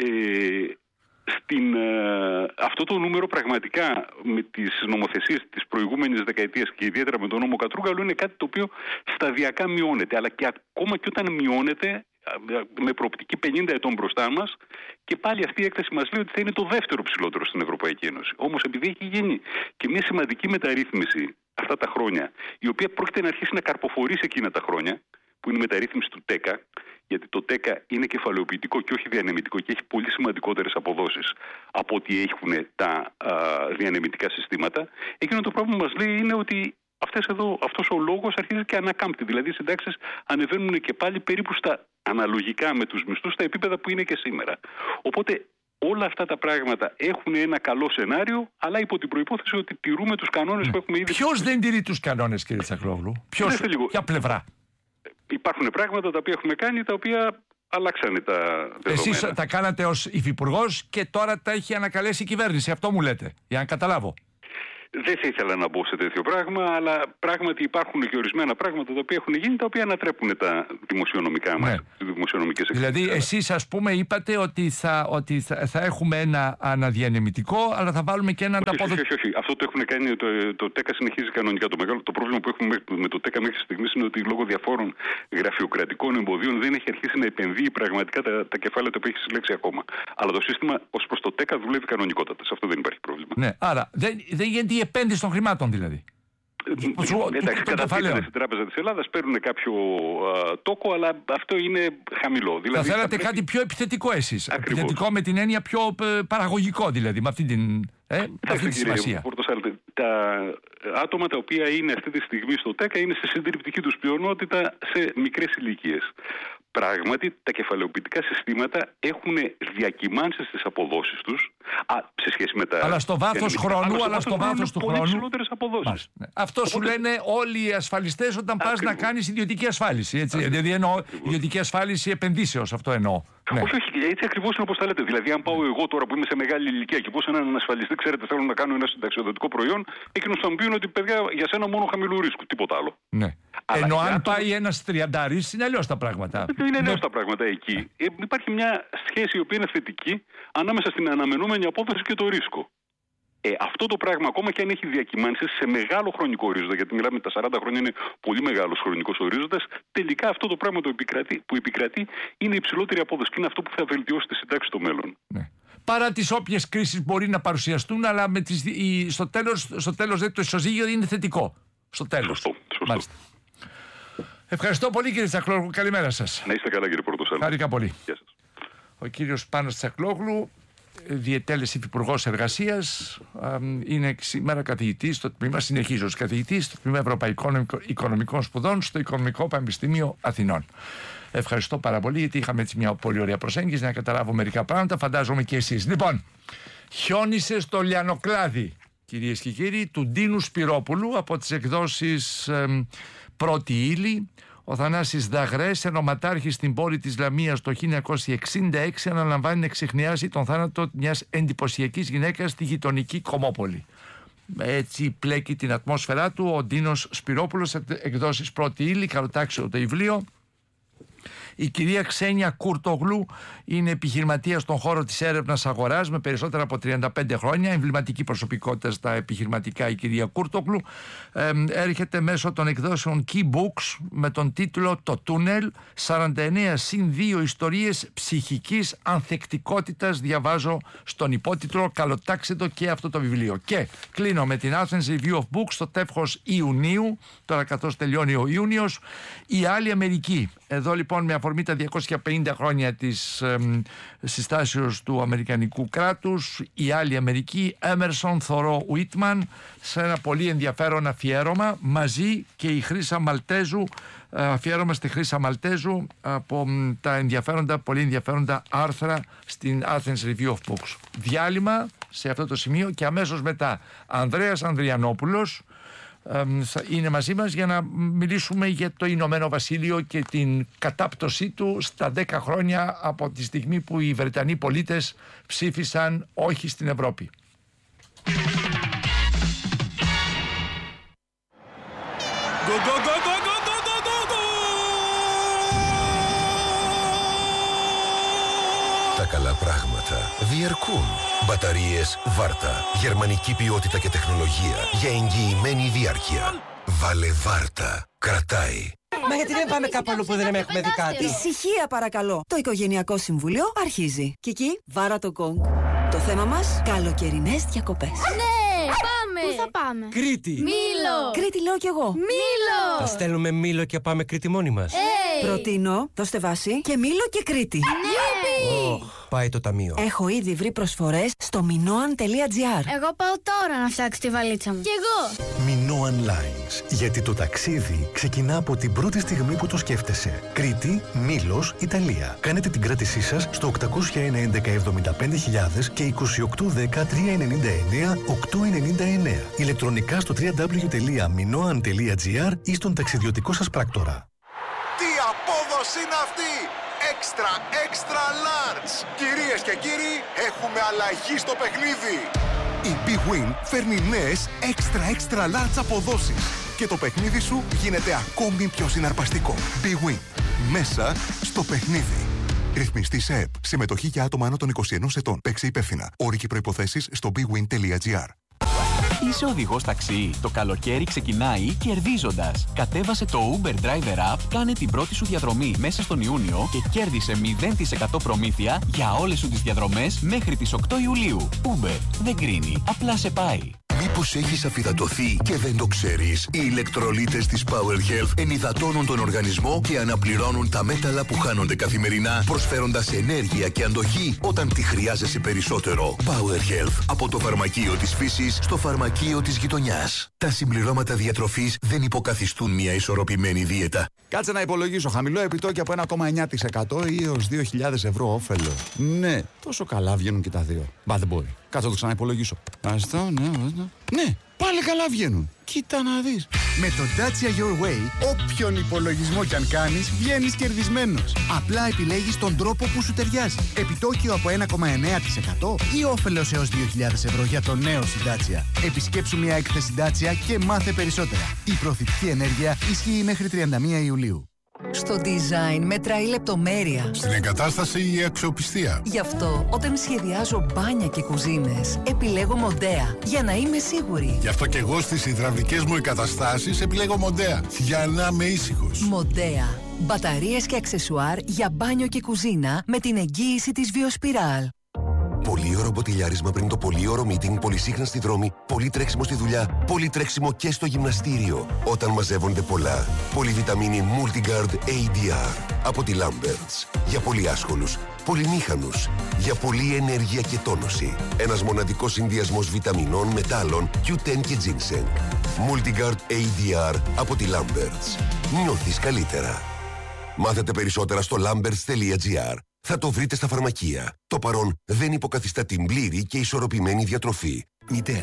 Speaker 2: Αυτό το νούμερο πραγματικά με τις νομοθεσίες της προηγούμενης δεκαετίας και ιδιαίτερα με τον νόμο Κατρούγκαλου είναι κάτι το οποίο σταδιακά μειώνεται, αλλά και ακόμα και όταν μειώνεται με προοπτική 50 ετών μπροστά μας, και πάλι αυτή η έκθεση μας λέει ότι θα είναι το δεύτερο ψηλότερο στην Ευρωπαϊκή Ένωση. Όμως επειδή έχει γίνει και μια σημαντική μεταρρύθμιση αυτά τα χρόνια, η οποία πρόκειται να αρχίσει να καρποφορήσει εκείνα τα χρόνια, που είναι η μεταρρύθμιση του ΤΕΚΑ, γιατί το ΤΕΚΑ είναι κεφαλαιοποιητικό και όχι διανεμητικό και έχει πολύ σημαντικότερες αποδόσεις από ό,τι έχουν τα διανεμητικά συστήματα. Εκείνο το πρόβλημα που μας λέει είναι ότι αυτός ο λόγος αρχίζει και ανακάμπτει. Δηλαδή οι συντάξεις ανεβαίνουν και πάλι περίπου αναλογικά με τους μισθούς στα επίπεδα που είναι και σήμερα. Οπότε όλα αυτά τα πράγματα έχουν ένα καλό σενάριο, αλλά υπό την προϋπόθεση ότι τηρούμε τους κανόνες που έχουμε ήδη.
Speaker 1: Ποιος δεν τηρεί τους κανόνες, κύριε Τσακλόγλου? Ποια πλευρά?
Speaker 2: Υπάρχουν πράγματα τα οποία έχουμε κάνει, τα οποία αλλάξανε τα δεδομένα.
Speaker 1: Εσείς τα κάνατε ως υφυπουργός και τώρα τα έχει ανακαλέσει η κυβέρνηση. Αυτό μου λέτε, για να καταλάβω.
Speaker 2: Δεν θα ήθελα να μπω σε τέτοιο πράγμα, αλλά πράγματι υπάρχουν και ορισμένα πράγματα τα οποία έχουν γίνει, τα οποία ανατρέπουν τα δημοσιονομικά μας, τις δημοσιονομικές εξελίξεις.
Speaker 1: Δηλαδή, εσείς ας πούμε είπατε ότι θα έχουμε ένα αναδιανεμητικό, αλλά θα βάλουμε και ένα ανταπόδοτο.
Speaker 2: Όχι. Αυτό το έχουν κάνει, το ΤΕΚΑ συνεχίζει κανονικά. Το πρόβλημα που έχουμε με το ΤΕΚΑ μέχρι στιγμής είναι ότι λόγω διαφόρων γραφειοκρατικών εμποδίων δεν έχει αρχίσει να επενδύει πραγματικά τα κεφάλαια τα οποία έχει συλλέξει ακόμα. Αλλά το σύστημα ως προς το ΤΕΚΑ δουλεύει κανονικότατα. Σε αυτό δεν υπάρχει πρόβλημα.
Speaker 1: Ναι, άρα δεν γίνεται η επένδυση των χρημάτων δηλαδή.
Speaker 2: Εντάξει, καταθέτουν στην Τράπεζα της Ελλάδας, παίρνουν κάποιο τόκο, αλλά αυτό είναι χαμηλό.
Speaker 1: Δηλαδή, θα θέλατε κάτι πιο επιθετικό εσείς. Επιθετικό με την έννοια πιο παραγωγικό δηλαδή, με αυτή τη σημασία.
Speaker 2: Τα άτομα τα οποία είναι αυτή τη στιγμή στο ΤΕΚΑ είναι στη συντριπτική τους πλειονότητα σε μικρές ηλικίες. Πράγματι, τα κεφαλαιοποιητικά συστήματα έχουν διακυμάνσεις στις αποδόσεις τους σε σχέση με τα...
Speaker 1: Αλλά στο βάθος χρόνου, αλλά στο βάθος του χρόνου...
Speaker 2: Πολύ ψηλότερες αποδόσεις.
Speaker 1: Ναι. Αυτό σου λένε όλοι οι ασφαλιστές όταν πας να κάνεις ιδιωτική ασφάλιση. Έτσι. Δηλαδή εννοώ ιδιωτική ασφάλιση επενδύσεως, αυτό εννοώ. Ναι.
Speaker 2: Όχι, έτσι ακριβώς είναι όπως τα λέτε. Δηλαδή, αν πάω εγώ τώρα που είμαι σε μεγάλη ηλικία και πω σε έναν ασφαλιστή, ξέρετε, θέλω να κάνω ένα συνταξιοδοτικό προϊόν, εκείνος θα μου πει ότι παιδιά για σένα μόνο χαμηλού ρίσκου, τίποτα άλλο.
Speaker 1: Ναι. Ενώ αν πάει ένας 30, είναι αλλιώς τα πράγματα.
Speaker 2: Είναι αλλιώς τα πράγματα εκεί. Υπάρχει μια σχέση η οποία είναι θετική ανάμεσα στην αναμενόμενη απόδοση και το ρίσκο. Αυτό το πράγμα, ακόμα και αν έχει διακυμάνσεις σε μεγάλο χρονικό ορίζοντα, γιατί μιλάμε τα 40 χρόνια είναι πολύ μεγάλος χρονικός ορίζοντας, τελικά αυτό το πράγμα που επικρατεί είναι υψηλότερη απόδοση και είναι αυτό που θα βελτιώσει τη συντάξη στο μέλλον.
Speaker 1: Ναι. Παρά τις όποιες κρίσεις μπορεί να παρουσιαστούν, αλλά στο τέλος το ισοζύγιο είναι θετικό. Στο τέλος.
Speaker 2: Σωστό.
Speaker 1: Ευχαριστώ πολύ, κύριε Τσακλόγλου. Καλημέρα σας.
Speaker 2: Να είστε καλά, κύριε Πορτοσάλτη.
Speaker 1: Χάρηκα πολύ.
Speaker 2: Γεια σας.
Speaker 1: Ο κύριος Πάνος Τσακλόγλου, διετέλεση υφυπουργός εργασίας, είναι σήμερα καθηγητής στο τμήμα, συνεχίζω ως καθηγητής στο τμήμα Ευρωπαϊκών Οικονομικών Σπουδών στο Οικονομικό Πανεπιστήμιο Αθηνών. Ευχαριστώ πάρα πολύ, γιατί είχαμε έτσι μια πολύ ωραία προσέγγιση να καταλάβω μερικά πράγματα, φαντάζομαι και εσείς. Λοιπόν, χιόνισε στο Λιανοκλάδι, κυρίες και κύριοι, του Ντίνου Σπυρόπουλου από τις εκδόσεις Πρώτη Ύλη. Ο Θανάσης Δαγρές, ενωματάρχης στην πόλη της Λαμίας το 1966, αναλαμβάνει να εξεχνιάσει τον θάνατο μιας εντυπωσιακής γυναίκας στη γειτονική Κομμόπολη. έτσι πλέκει την ατμόσφαιρά του ο Ντίνος Σπυρόπουλος, εκδόσεις Πρώτη Ύλη, καλοτάξιο το βιβλίο. Η κυρία Ξένια Κουρτογλού είναι επιχειρηματία στον χώρο της έρευνας αγοράς με περισσότερα από 35 χρόνια, εμβληματική προσωπικότητα στα επιχειρηματικά η κυρία Κουρτογλού. Έρχεται μέσω των εκδόσεων Key Books με τον τίτλο «Το Τούνελ, 49 συν 2 ιστορίες ψυχικής ανθεκτικότητας». Διαβάζω στον υπότιτλο, καλοτάξτε το και αυτό το βιβλίο. Και κλείνω με την Athens Review of Books στο τεύχος Ιουνίου, τώρα καθώς τελειώνει ο Ιούνιος, η άλλη Αμερική. Εδώ λοιπόν με αφορμή τα 250 χρόνια της συστάσεως του Αμερικανικού κράτους, η άλλη Αμερική, Έμερσον Θωρό Ουίτμαν, σε ένα πολύ ενδιαφέρον αφιέρωμα, μαζί και η Χρύσα Μαλτέζου, αφιέρωμα στη Χρύσα Μαλτέζου από τα πολύ ενδιαφέροντα άρθρα στην Athens Review of Books. Διάλειμμα σε αυτό το σημείο και αμέσως μετά Ανδρέας Ανδριανόπουλος είναι μαζί μας για να μιλήσουμε για το Ηνωμένο Βασίλειο και την κατάπτωσή του στα 10 χρόνια από τη στιγμή που οι Βρετανοί πολίτες ψήφισαν όχι στην Ευρώπη.
Speaker 22: Τα καλά πράγματα διαρκούν. Μπαταρίες Βάρτα. Γερμανική ποιότητα και τεχνολογία για εγγυημένη διάρκεια. Βάλε Βάρτα. Κρατάει.
Speaker 4: Μα γιατί δεν πάμε κάπου αλλού που δεν έχουμε δει κάτι?
Speaker 5: Ησυχία παρακαλώ. Το Οικογενειακό Συμβούλιο αρχίζει. Κική, βάρα το γκονγκ. Το θέμα μας, καλοκαιρινές διακοπές.
Speaker 6: Ναι, πάμε! Πού θα πάμε?
Speaker 4: Κρήτη!
Speaker 6: Μήλο!
Speaker 5: Κρήτη λέω κι εγώ.
Speaker 6: Μήλο!
Speaker 4: Θα στέλνουμε Μήλο και πάμε Κρήτη μόνοι μας.
Speaker 5: Προτείνω, δώστε βάση, και Μήλο και Κρήτη.
Speaker 6: Ναι!
Speaker 4: Πάει το ταμείο.
Speaker 5: Έχω ήδη βρει προσφορές στο minoan.gr.
Speaker 6: Εγώ πάω τώρα να φτιάξω τη βαλίτσα μου. Κι εγώ!
Speaker 20: Minoan Lines. Γιατί το ταξίδι ξεκινά από την πρώτη στιγμή που το σκέφτεσαι. Κρήτη, Μήλος, Ιταλία. Κάνετε την κράτησή σας στο 801 11 75.000 και 2810 399 899. Ηλεκτρονικά στο www.minoan.gr ή στον ταξιδιωτικό σας πράκτορα.
Speaker 8: Τι απόδοση είναι αυτή! Extra large! Κυρίες και κύριοι, έχουμε αλλαγή στο παιχνίδι! Η Big Win φέρνει νέες extra large αποδόσεις και το παιχνίδι σου γίνεται ακόμη πιο συναρπαστικό. Big Win. Μέσα στο παιχνίδι. Ρυθμιστή σε ΕΠ. Συμμετοχή για άτομα άνω των 21 ετών. Παίξε υπεύθυνα. Όροι και προϋποθέσεις στο bigwin.gr.
Speaker 25: Είσαι οδηγός ταξί. Το καλοκαίρι ξεκινάει κερδίζοντας. Κατέβασε το Uber Driver App, κάνε την πρώτη σου διαδρομή μέσα στον Ιούνιο και κέρδισε 0% προμήθεια για όλες σου τις διαδρομές μέχρι τις 8 Ιουλίου. Uber δεν κρίνει, απλά σε πάει.
Speaker 22: Μήπως έχεις αφυδατωθεί και δεν το ξέρεις? Οι ηλεκτρολίτες της Power Health ενυδατώνουν τον οργανισμό και αναπληρώνουν τα μέταλλα που χάνονται καθημερινά, προσφέροντας ενέργεια και αντοχή όταν τη χρειάζεσαι περισσότερο. Power Health. Από το φαρμακείο της φύσης στο φαρμακείο της γειτονιάς. Τα συμπληρώματα διατροφής δεν υποκαθιστούν μια ισορροπημένη δίαιτα.
Speaker 26: Κάτσε να υπολογίσω. Χαμηλό επιτόκιο από 1,9% ή έως 2.000 ευρώ όφελο. Ναι, τόσο καλά βγαίνουν και τα δύο. Μπα, δεν μπορεί. Κάτσε να το ξαναυπολογίσω. Ναι, πάλι καλά βγαίνουν. Κοίτα να δεις. Με το Dacia Your Way, όποιον υπολογισμό κι αν κάνεις, βγαίνεις κερδισμένος. Απλά επιλέγεις τον τρόπο που σου ταιριάζει. Επιτόκιο από 1,9% ή όφελος έως 2.000 ευρώ για το νέο στην Dacia. Επισκέψου μια έκθεση Dacia και μάθε περισσότερα. Η προωθητική ενέργεια ισχύει μέχρι 31 Ιουλίου.
Speaker 27: Στο design μετράει η λεπτομέρεια.
Speaker 28: Στην εγκατάσταση η αξιοπιστία.
Speaker 27: Γι' αυτό όταν σχεδιάζω μπάνια και κουζίνες επιλέγω Μοντέα για να είμαι σίγουρη.
Speaker 28: Γι' αυτό και εγώ στις υδραυλικές μου εγκαταστάσεις επιλέγω Μοντέα για να είμαι ήσυχος.
Speaker 27: Μοντέα. Μπαταρίες και αξεσουάρ για μπάνιο και κουζίνα με την εγγύηση της Βιοσπιράλ.
Speaker 22: Πολύωρο μποτιλιάρισμα πριν το πολύωρο meeting, πολυσύχναστη δρόμη, πολύ τρέξιμο στη δουλειά, πολύ τρέξιμο και στο γυμναστήριο. Όταν μαζεύονται πολλά. Πολυβιταμίνη Multigard ADR από τη Lamberts. Για πολύ άσχολους, πολυμήχανους, για πολλή ενέργεια και τόνωση. Ένας μοναδικός συνδυασμός βιταμινών, μετάλλων, Q10 και ginseng. Multigard ADR από τη Lamberts. Νιώθεις καλύτερα. Μάθετε περισσότερα στο lamberts.gr. Θα το βρείτε στα φαρμακεία. Το παρόν δεν υποκαθιστά την πλήρη και ισορροπημένη διατροφή. Μητέα.
Speaker 6: Το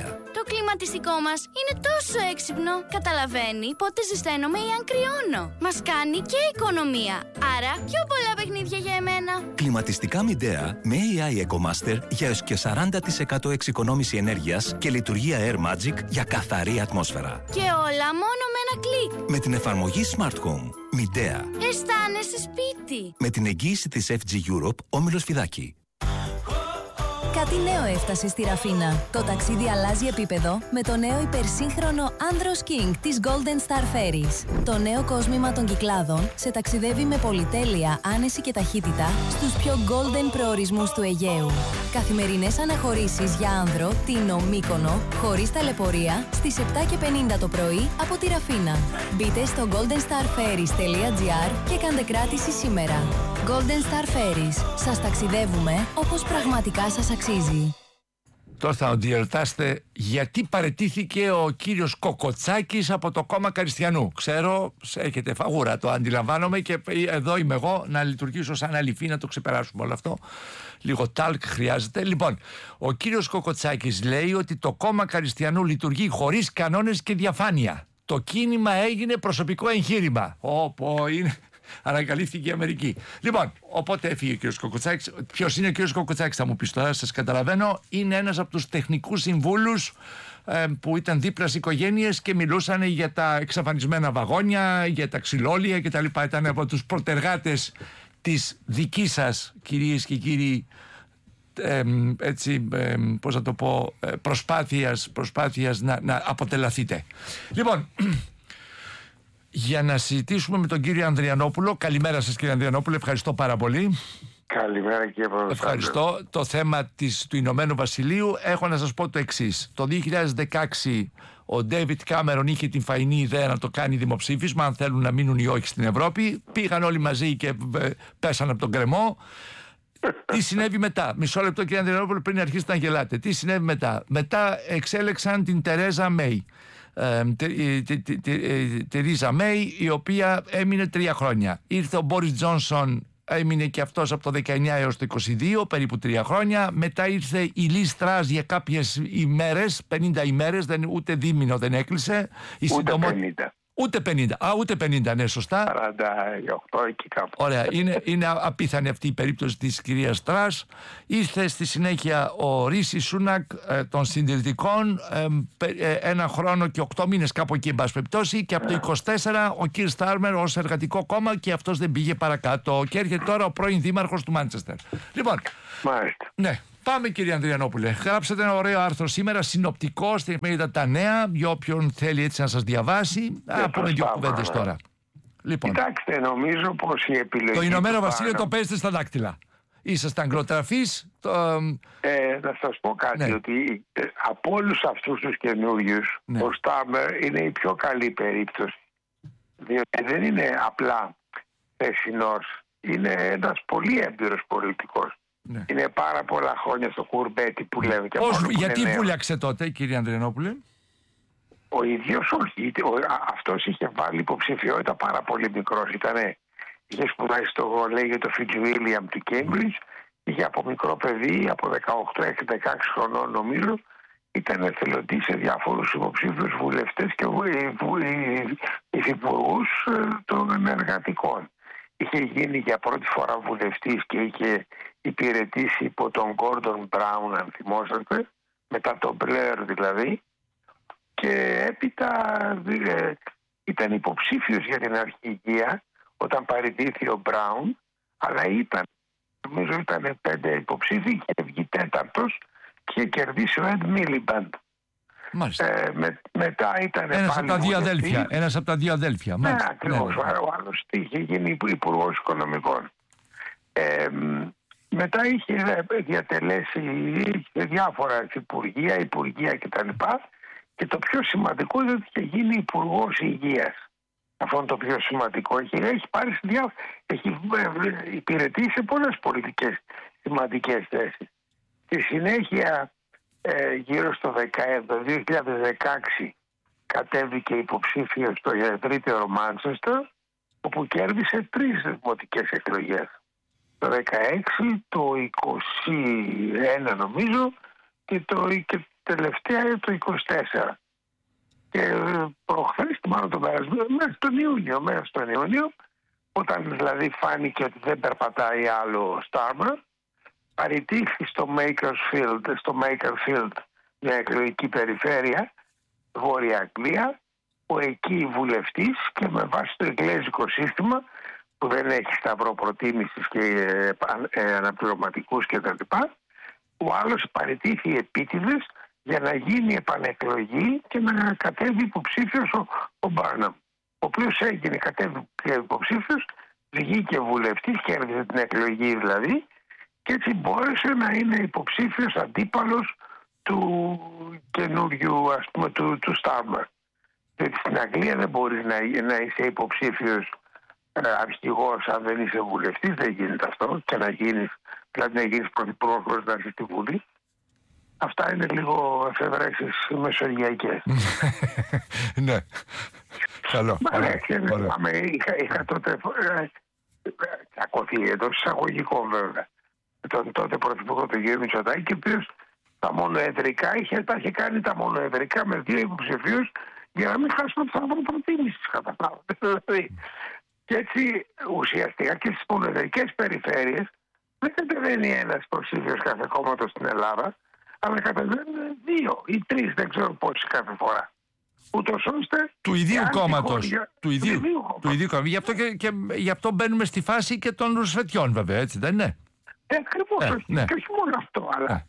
Speaker 6: κλιματιστικό μας είναι τόσο έξυπνο. Καταλαβαίνει πότε ζεσταίνομαι ή αν κρυώνω. Μας κάνει και οικονομία. Άρα πιο πολλά παιχνίδια για εμένα.
Speaker 7: Κλιματιστικά Midea με AI EcoMaster για έως και 40% εξοικονόμηση ενέργειας και λειτουργία Air Magic για καθαρή ατμόσφαιρα.
Speaker 6: Και όλα μόνο με ένα κλικ.
Speaker 7: Με την εφαρμογή Smart Home. Midea.
Speaker 6: Αισθάνεσαι σπίτι.
Speaker 7: Με την εγγύηση της FG Europe, Όμιλος Φιδάκη.
Speaker 9: Κάτι νέο έφτασε στη Ραφίνα. Το ταξίδι αλλάζει επίπεδο με το νέο υπερσύγχρονο Andros King της Golden Star Ferries. Το νέο κόσμημα των Κυκλάδων σε ταξιδεύει με πολυτέλεια, άνεση και ταχύτητα στους πιο golden προορισμούς του Αιγαίου. Καθημερινές αναχωρήσεις για άνδρο, Τίνο, Μύκονο, χωρίς ταλαιπωρία, στις 7:50 το πρωί από τη Ραφίνα. Μπείτε στο goldenstarferries.gr και κάντε κράτηση σήμερα. Golden Star Ferries. Σας ταξιδεύουμε όπως πραγματικά σας αξίζει.
Speaker 1: Τώρα θα διερωτάστε γιατί παραιτήθηκε ο κύριος Κοκοτσάκης από το κόμμα Καριστιανού. Ξέρω, έχετε φαγούρα, το αντιλαμβάνομαι και εδώ είμαι εγώ να λειτουργήσω σαν αληφή να το ξεπεράσουμε όλο αυτό. Λίγο τάλκ χρειάζεται. Λοιπόν, ο κύριος Κοκοτσάκης λέει ότι το κόμμα Καριστιανού λειτουργεί χωρίς κανόνες και διαφάνεια. Το κίνημα έγινε προσωπικό εγχείρημα. Όπου είναι... Ανακαλύφθηκε η Αμερική. Λοιπόν, οπότε έφυγε ο κ. Κοκοτσάκης. Ποιος είναι ο κ. Κοκοτσάκης, θα μου πεις τώρα, σας καταλαβαίνω. Είναι ένας από τους τεχνικούς συμβούλους που ήταν δίπλα στις οικογένειες και μιλούσαν για τα εξαφανισμένα βαγόνια, για τα ξυλόλια κτλ. Ήταν από τους προτεργάτες της δικής σας, κυρίες και κύριοι, πώς θα το πω, προσπάθειας να αποτελαθείτε. Λοιπόν, για να συζητήσουμε με τον κύριο Ανδριανόπουλο. Καλημέρα σας, κύριε Ανδριανόπουλο, ευχαριστώ πάρα πολύ.
Speaker 11: Καλημέρα, κύριε Πρόεδρε.
Speaker 1: Ευχαριστώ. Το θέμα του Ηνωμένου Βασιλείου έχω να σας πω το εξής. Το 2016 ο Ντέιβιτ Κάμερον είχε την φαϊνή ιδέα να το κάνει δημοψήφισμα αν θέλουν να μείνουν ή όχι στην Ευρώπη. Πήγαν όλοι μαζί και πέσαν από τον κρεμό. Τι συνέβη μετά? Μισό λεπτό, κύριε Ανδριανόπουλο, πριν αρχίσετε να γελάτε. Τι συνέβη μετά? Μετά εξέλεξαν την Τερέζα Μέη. Τερίζα Μέη, η οποία έμεινε 3 χρόνια. Ήρθε ο Μπόρις Τζόνσον, έμεινε και αυτός από το 19 έως το 22, περίπου 3 χρόνια. Μετά ήρθε η Λις Τρας για κάποιες ημέρες, 50 ημέρες, ούτε δίμηνο δεν έκλεισε.
Speaker 11: Ούτε 50.
Speaker 1: Ούτε 50. Ούτε 50, ναι, σωστά.
Speaker 11: 48 εκεί κάπου.
Speaker 1: Ωραία. Είναι απίθανη αυτή η περίπτωση της κυρίας Τρας. Ήρθε στη συνέχεια ο Ρίση Σούνακ των συντηρητικών, 1 χρόνο και 8 μήνες κάπου εκεί, εν πάση περιπτώσει, και από το 24 ο Κιρ Στάρμερ ως εργατικό κόμμα και αυτός δεν πήγε παρακάτω. Και έρχεται τώρα ο πρώην δήμαρχος του Μάντσεστερ. Λοιπόν.
Speaker 11: Μάλιστα.
Speaker 1: Ναι. Πάμε, κύριε Ανδριανόπουλε. Γράψατε ένα ωραίο άρθρο σήμερα, συνοπτικό, στην εφημερίδα Τα Νέα, για όποιον θέλει έτσι να σας διαβάσει. Πούμε 2 κουβέντες τώρα. Λοιπόν,
Speaker 11: κοιτάξτε, νομίζω πως η επιλογή...
Speaker 1: Το Ηνωμένο Βασίλειο το παίζετε στα δάκτυλα. Είσαστε αγγλοτραφείς.
Speaker 11: Να σας πω κάτι, ότι από όλους αυτούς τους καινούριους, ο Στάμερ είναι η πιο καλή περίπτωση. Διότι δεν είναι απλά θεσινός, είναι ένας πολύ έμπειρος πολιτικός. Ναι. Είναι πάρα πολλά χρόνια στο κουρμπέτι που λέμε. Και
Speaker 1: γιατί βούλιαξε τότε, κύριε Ανδριανόπουλε?
Speaker 11: Ο ίδιος όχι. Αυτός είχε βάλει υποψηφιότητα πάρα πολύ μικρός. Είχε σπουδάσει στο λέγεται το Fitzwilliam του Cambridge. Είχε από μικρό παιδί, από 18 έως 16 χρονών νομίζω. Ήταν εθελοντής σε διάφορους υποψήφιους βουλευτές και υφυπουργούς των εργατικών. Είχε γίνει για πρώτη φορά βουλευτής και είχε υπηρετήσει υπό τον Γκόρντον Μπράουν, αν θυμόσαστε, μετά τον Μπλερ δηλαδή, και έπειτα ήταν υποψήφιος για την αρχηγία όταν παραιτήθη ο Μπράουν, αλλά νομίζω ήταν 5 υποψήφοι και βγει 4ος και κερδίσει ο Εντ Μίλιμπαντ. Μετά ήταν
Speaker 1: ένας από τα δύο αδέλφια.
Speaker 11: Ναι, ακριβώς. Ο άλλος είχε γίνει υπουργός οικονομικών. Μετά είχε διατελέσει διάφορα υπουργεία κτλ. Και το πιο σημαντικό είναι ότι είχε γίνει υπουργός υγείας. Αυτό είναι το πιο σημαντικό. Έχει υπηρετήσει σε πολλές πολιτικές σημαντικές θέσεις. Στη συνέχεια, γύρω στο 2016, κατέβηκε υποψήφιος στο ευρύτερο Μάντσεστερ, όπου κέρδισε 3 δημοτικές εκλογές. Το 16, το 21 νομίζω και τελευταία το 24. Και προχθές, μάλλον τον περασμένο, μέχρι τον Ιούνιο, όταν δηλαδή φάνηκε ότι δεν περπατάει άλλο Starmer, παραιτήθη στο Makerfield, μια εκλογική περιφέρεια, Βόρεια Αγγλία, που εκεί βουλευτής και με βάση το εγγλέζικο σύστημα, που δεν έχει σταυρό προτίμησης και αναπληρωματικούς κτλ., ο άλλος παραιτήθη επίτηδες για να γίνει επανεκλογή και να κατέβει υποψήφιος ο Μπάρναμ, ο οποίος κατέβει υποψήφιος, βγήκε βουλευτής, κέρδισε την εκλογή δηλαδή, και έτσι μπόρεσε να είναι υποψήφιος αντίπαλος του καινούριου, ας πούμε, του Starmer. Γιατί στην Αγγλία δεν μπορείς να είσαι υποψήφιος αρχηγός αν δεν είσαι βουλευτής, δεν γίνεται αυτό, και να γίνεις πρωθυπουργός να είσαι στη Βουλή. Αυτά είναι λίγο εφευρέσεις μεσογειακές.
Speaker 1: Ναι. Καλό.
Speaker 11: Είχα τότε τσακωθεί εντός εισαγωγικών βέβαια τον τότε πρωθυπουργό του κ. Μητσοτάκη, ο οποίος τα μονοεδρικά τα είχε κάνει τα μονοεδρικά με 2 υποψηφίους για να μην χάσουμε το σταυρό προτίμησης, καταλάβατε. Και έτσι ουσιαστικά και στις μονοεδρικές περιφέρειες δεν κατεβαίνει ένας υποψήφιος κάθε κόμματος στην Ελλάδα, αλλά κατεβαίνουν 2 ή 3, δεν ξέρω πόσοι κάθε φορά. Ούτως ώστε
Speaker 1: του ιδίου κόμματος. Του ίδιου κόμματος. Γι' αυτό μπαίνουμε στη φάση και των ρουσφετιών, βέβαια, έτσι δεν είναι?
Speaker 11: Ακριβώς. Ναι. Και όχι μόνο αυτό, αλλά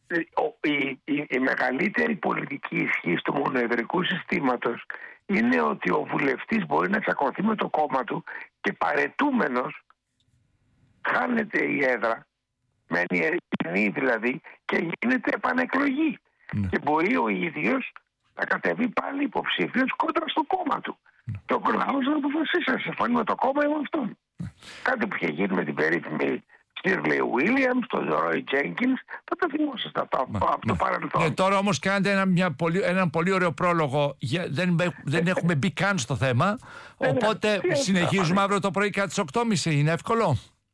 Speaker 11: η μεγαλύτερη πολιτική ισχύ του μονοεδρικού συστήματος είναι ότι ο βουλευτής μπορεί να τσακωθεί με το κόμμα του και παρετούμενος χάνεται η έδρα, μένει κοινή δηλαδή, και γίνεται επανεκλογή. Ναι. Και μπορεί ο ίδιος να κατεβεί πάλι υποψήφιος κόντρα στο κόμμα του. Και ο λαός να αποφασίσει να συμφωνεί με το κόμμα ή με αυτόν. Κάτι που είχε γίνει με την περίφημη Shirley Williams, τον Roy Jenkins, θα τα θυμόσαστε από το παρελθόν.
Speaker 1: Ναι, τώρα όμως κάνετε έναν πολύ ωραίο πρόλογο. Δεν έχουμε μπει καν στο θέμα. Οπότε συνεχίζουμε αύριο το πρωί κατά τις 8.30. Είναι εύκολο?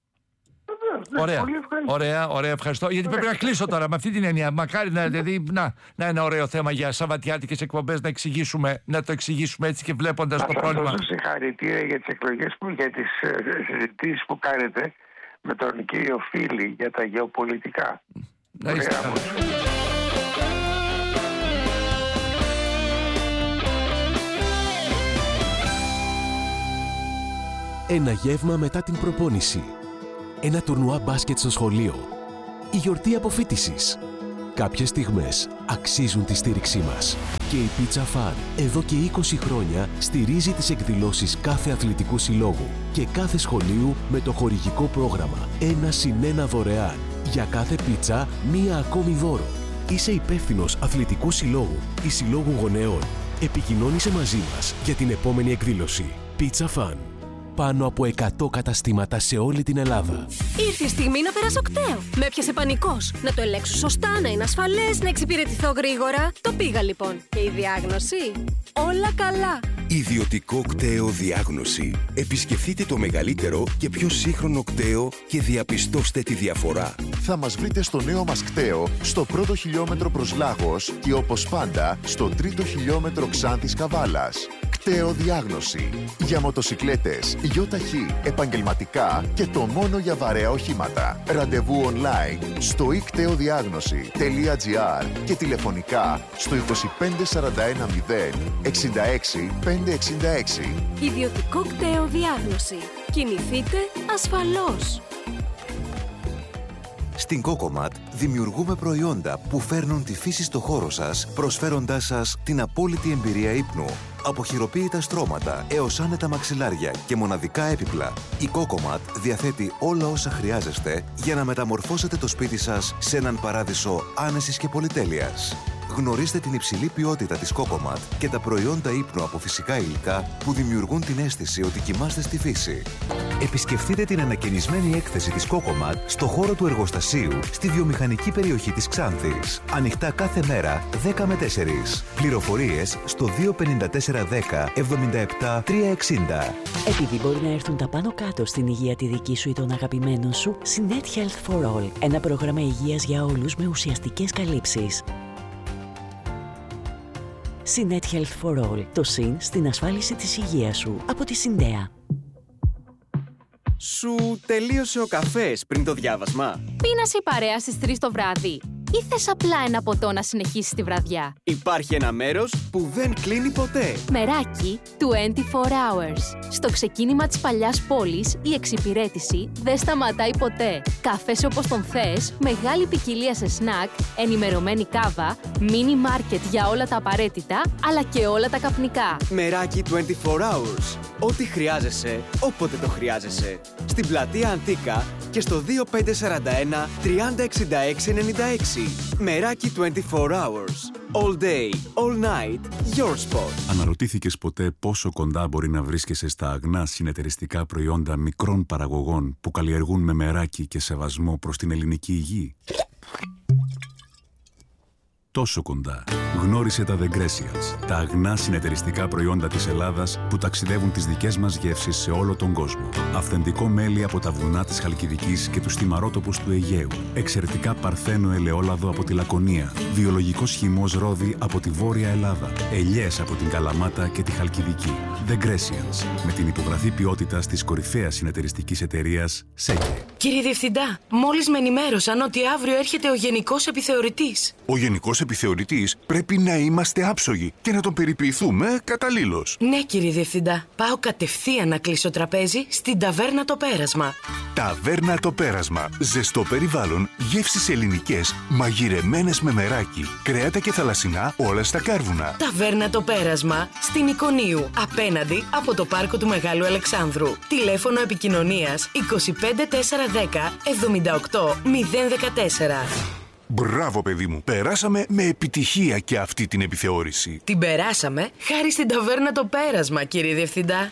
Speaker 1: Ωραία, ευχαριστώ. Γιατί πρέπει να κλείσω τώρα με αυτή την έννοια. Μακάρι να είναι ένα ωραίο θέμα για σαββατιάτικες εκπομπές να το εξηγήσουμε έτσι και βλέποντας το πρόβλημα.
Speaker 11: Σας δώσω συγχαρητήρια για τις εκλογές για τις συζητήσεις που κάνετε με τον κύριο Φίλη για τα γεωπολιτικά.
Speaker 1: Να είστε καλά.
Speaker 3: Ένα γεύμα μετά την προπόνηση. Ένα τουρνουά μπάσκετ στο σχολείο. Η γιορτή αποφοίτησης. Κάποιες στιγμές αξίζουν τη στήριξή μας. Και η Pizza Fun εδώ και 20 χρόνια στηρίζει τις εκδηλώσεις κάθε αθλητικού συλλόγου και κάθε σχολείου με το χορηγικό πρόγραμμα 1+1 δωρεάν. Για κάθε πίτσα, μία ακόμη δώρο. Είσαι υπεύθυνος αθλητικού συλλόγου ή συλλόγου γονέων. Επικοινώνησε μαζί μας για την επόμενη εκδήλωση. Pizza Fun. Πάνω από 100 καταστήματα σε όλη την Ελλάδα.
Speaker 10: Ήρθε η στιγμή να περάσω κταίο. Με έπιασε πανικός. Να το ελέγξω σωστά, να είναι ασφαλές, να εξυπηρετηθώ γρήγορα. Το πήγα λοιπόν. Και η διάγνωση? Όλα καλά.
Speaker 22: Ιδιωτικό κταίο διάγνωση. Επισκεφτείτε το μεγαλύτερο και πιο σύγχρονο κταίο και διαπιστώστε τη διαφορά.
Speaker 8: Θα μας βρείτε στο νέο μας κταίο, στο 1ο χιλιόμετρο προς Λάγος και όπως πάντα στο 3ο χιλιόμετρο Ξάνθης Καβάλας. Κταίο διάγνωση. Για μοτοσικλέτες, ΙΧ, επαγγελματικά και το μόνο για βαρέα οχήματα. Ραντεβού online στο ikteudiagnosi.gr και τηλεφωνικά στο 25410 66 566.
Speaker 10: Ιδιωτικό κταίο διάγνωση. Κινηθείτε ασφαλώς.
Speaker 22: Στην Cocomat δημιουργούμε προϊόντα που φέρνουν τη φύση στο χώρο σας, προσφέροντάς σας την απόλυτη εμπειρία ύπνου. Από χειροποίητα στρώματα έως άνετα μαξιλάρια και μοναδικά έπιπλα, η Cocomat διαθέτει όλα όσα χρειάζεστε για να μεταμορφώσετε το σπίτι σας σε έναν παράδεισο άνεσης και πολυτέλειας. Γνωρίστε την υψηλή ποιότητα της Cocomat και τα προϊόντα ύπνου από φυσικά υλικά που δημιουργούν την αίσθηση ότι κοιμάστε στη φύση. Επισκεφτείτε την ανακαινισμένη έκθεση της Cocomat στο χώρο του εργοστασίου στη βιομηχανική περιοχή της Ξάνθης. Ανοιχτά κάθε μέρα 10 με 4. Πληροφορίες στο 25410 77 360.
Speaker 12: Επειδή μπορεί να έρθουν τα πάνω κάτω στην υγεία τη δική σου ή των αγαπημένων σου, Synet Health for All. Ένα πρόγραμμα υγείας για όλους με ουσιαστικές καλύψεις. Synet Health for All. Το συν στην ασφάλιση της υγείας σου. Από τη Συντέα.
Speaker 13: Σου τελείωσε ο καφές πριν το διάβασμα?
Speaker 10: Πίνασε η παρέα στις 3 το βράδυ ή θες απλά ένα ποτό να συνεχίσεις τη βραδιά?
Speaker 13: Υπάρχει ένα μέρος που δεν κλείνει ποτέ.
Speaker 10: Μεράκι 24 hours. Στο ξεκίνημα της παλιάς πόλης η εξυπηρέτηση δεν σταματάει ποτέ. Καφές όπως τον θες, μεγάλη ποικιλία σε σνακ, ενημερωμένη κάβα, μίνι μάρκετ για όλα τα απαραίτητα, αλλά και όλα τα καπνικά.
Speaker 13: Μεράκι 24 hours. Ό,τι χρειάζεσαι, όποτε το χρειάζεσαι. Στην πλατεία Αντίκα και στο 2541 306696. Μεράκι 24 hours. All day, all night, your spot.
Speaker 14: Αναρωτήθηκες ποτέ πόσο κοντά μπορεί να βρίσκεσαι στα αγνά συνεταιριστικά προϊόντα μικρών παραγωγών που καλλιεργούν με μεράκι και σεβασμό προς την ελληνική υγεία? Τόσο κοντά. Γνώρισε τα The Grecians, τα αγνά συνεταιριστικά προϊόντα της Ελλάδας που ταξιδεύουν τις δικές μας γεύσεις σε όλο τον κόσμο. Αυθεντικό μέλι από τα βουνά της Χαλκιδικής και τους θυμαρότοπους του Αιγαίου. Εξαιρετικά παρθένο ελαιόλαδο από τη Λακωνία. Βιολογικός χυμός ρόδι από τη Βόρεια Ελλάδα. Ελιές από την Καλαμάτα και τη Χαλκιδική. The Grecians, με την υπογραφή ποιότητας της κορυφαίας συνεταιριστικής εταιρείας ΣΕΚΕ.
Speaker 15: Κύριε Διευθυντά, μόλις με ενημέρωσαν ότι αύριο έρχεται ο Γενικός Επιθεωρητής.
Speaker 16: Ο Γενικός Επιθεωρητής πρέπει να είμαστε άψογοι και να τον περιποιηθούμε καταλήλως.
Speaker 15: Ναι, κύριε Διευθυντά. Πάω κατευθείαν να κλείσω τραπέζι στην Ταβέρνα Το Πέρασμα.
Speaker 16: Ταβέρνα Το Πέρασμα. Ζεστό περιβάλλον, γεύσεις ελληνικές, μαγειρεμένες με μεράκι, κρέατα και θαλασσινά, όλα στα κάρβουνα.
Speaker 15: Ταβέρνα Το Πέρασμα, στην Εικονίου, απέναντι από το πάρκο του Μεγάλου Αλεξάνδρου. Τηλέφωνο επικοινωνίας 25410 78 014.
Speaker 16: Μπράβο, παιδί μου. Περάσαμε με επιτυχία και αυτή την επιθεώρηση.
Speaker 15: Την περάσαμε χάρη στην Ταβέρνα Το Πέρασμα, κύριε Διευθυντά.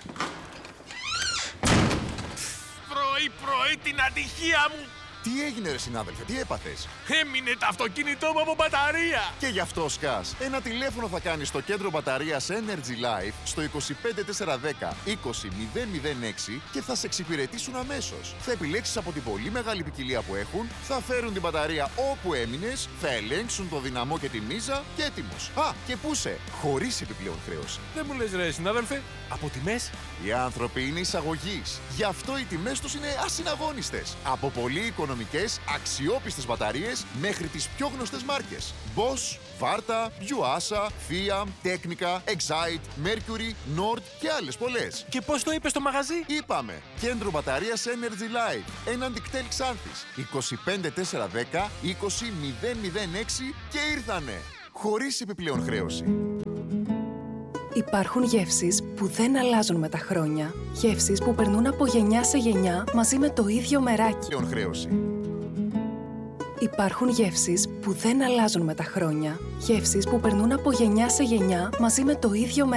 Speaker 17: Πρωί την ατυχία μου.
Speaker 8: Τι έγινε ρε συνάδελφε, τι έπαθες?
Speaker 17: Έμεινε το αυτοκίνητό μου από μπαταρία.
Speaker 8: Και γι' αυτό σκάς. Ένα τηλέφωνο θα κάνεις στο κέντρο μπαταρίας Energy Life στο 25410 20006 και θα σε εξυπηρετήσουν αμέσως. Θα επιλέξεις από την πολύ μεγάλη ποικιλία που έχουν, θα φέρουν την μπαταρία όπου έμεινες, θα ελέγξουν το δυναμό και τη μίζα και έτοιμος. Α, και πού σε, χωρίς επιπλέον χρέωση.
Speaker 17: Δεν μου λες ρε συνάδελφε, από τιμές?
Speaker 8: Οι άνθρωποι είναι εισαγωγής. Γι' αυτό οι τιμές τους είναι ασυναγώνιστες. Από πολύ οικονομικές, αξιόπιστες μπαταρίες μέχρι τις πιο γνωστές μάρκες. Bosch, Varta, Yuasa, Fiat, Technica, Excite, Mercury, Nord και άλλες πολλές.
Speaker 17: Και πώς το είπες στο μαγαζί?
Speaker 8: Είπαμε, κέντρο μπαταρίας Energy Life, έναντι κτέλ Ξάνθης, 25410 20006 και ήρθανε, χωρίς επιπλέον χρέωση.
Speaker 18: Υπάρχουν γεύσεις που δεν αλλάζουν με τα χρόνια. Γεύσεις που περνούν από γενιά σε γενιά μαζί με το ίδιο μεράκι. Υπάρχουν γεύσεις που δεν αλλάζουν με τα χρόνια. Γεύσεις που περνούν από γενιά σε γενιά μαζί με το ίδιο μεράκι.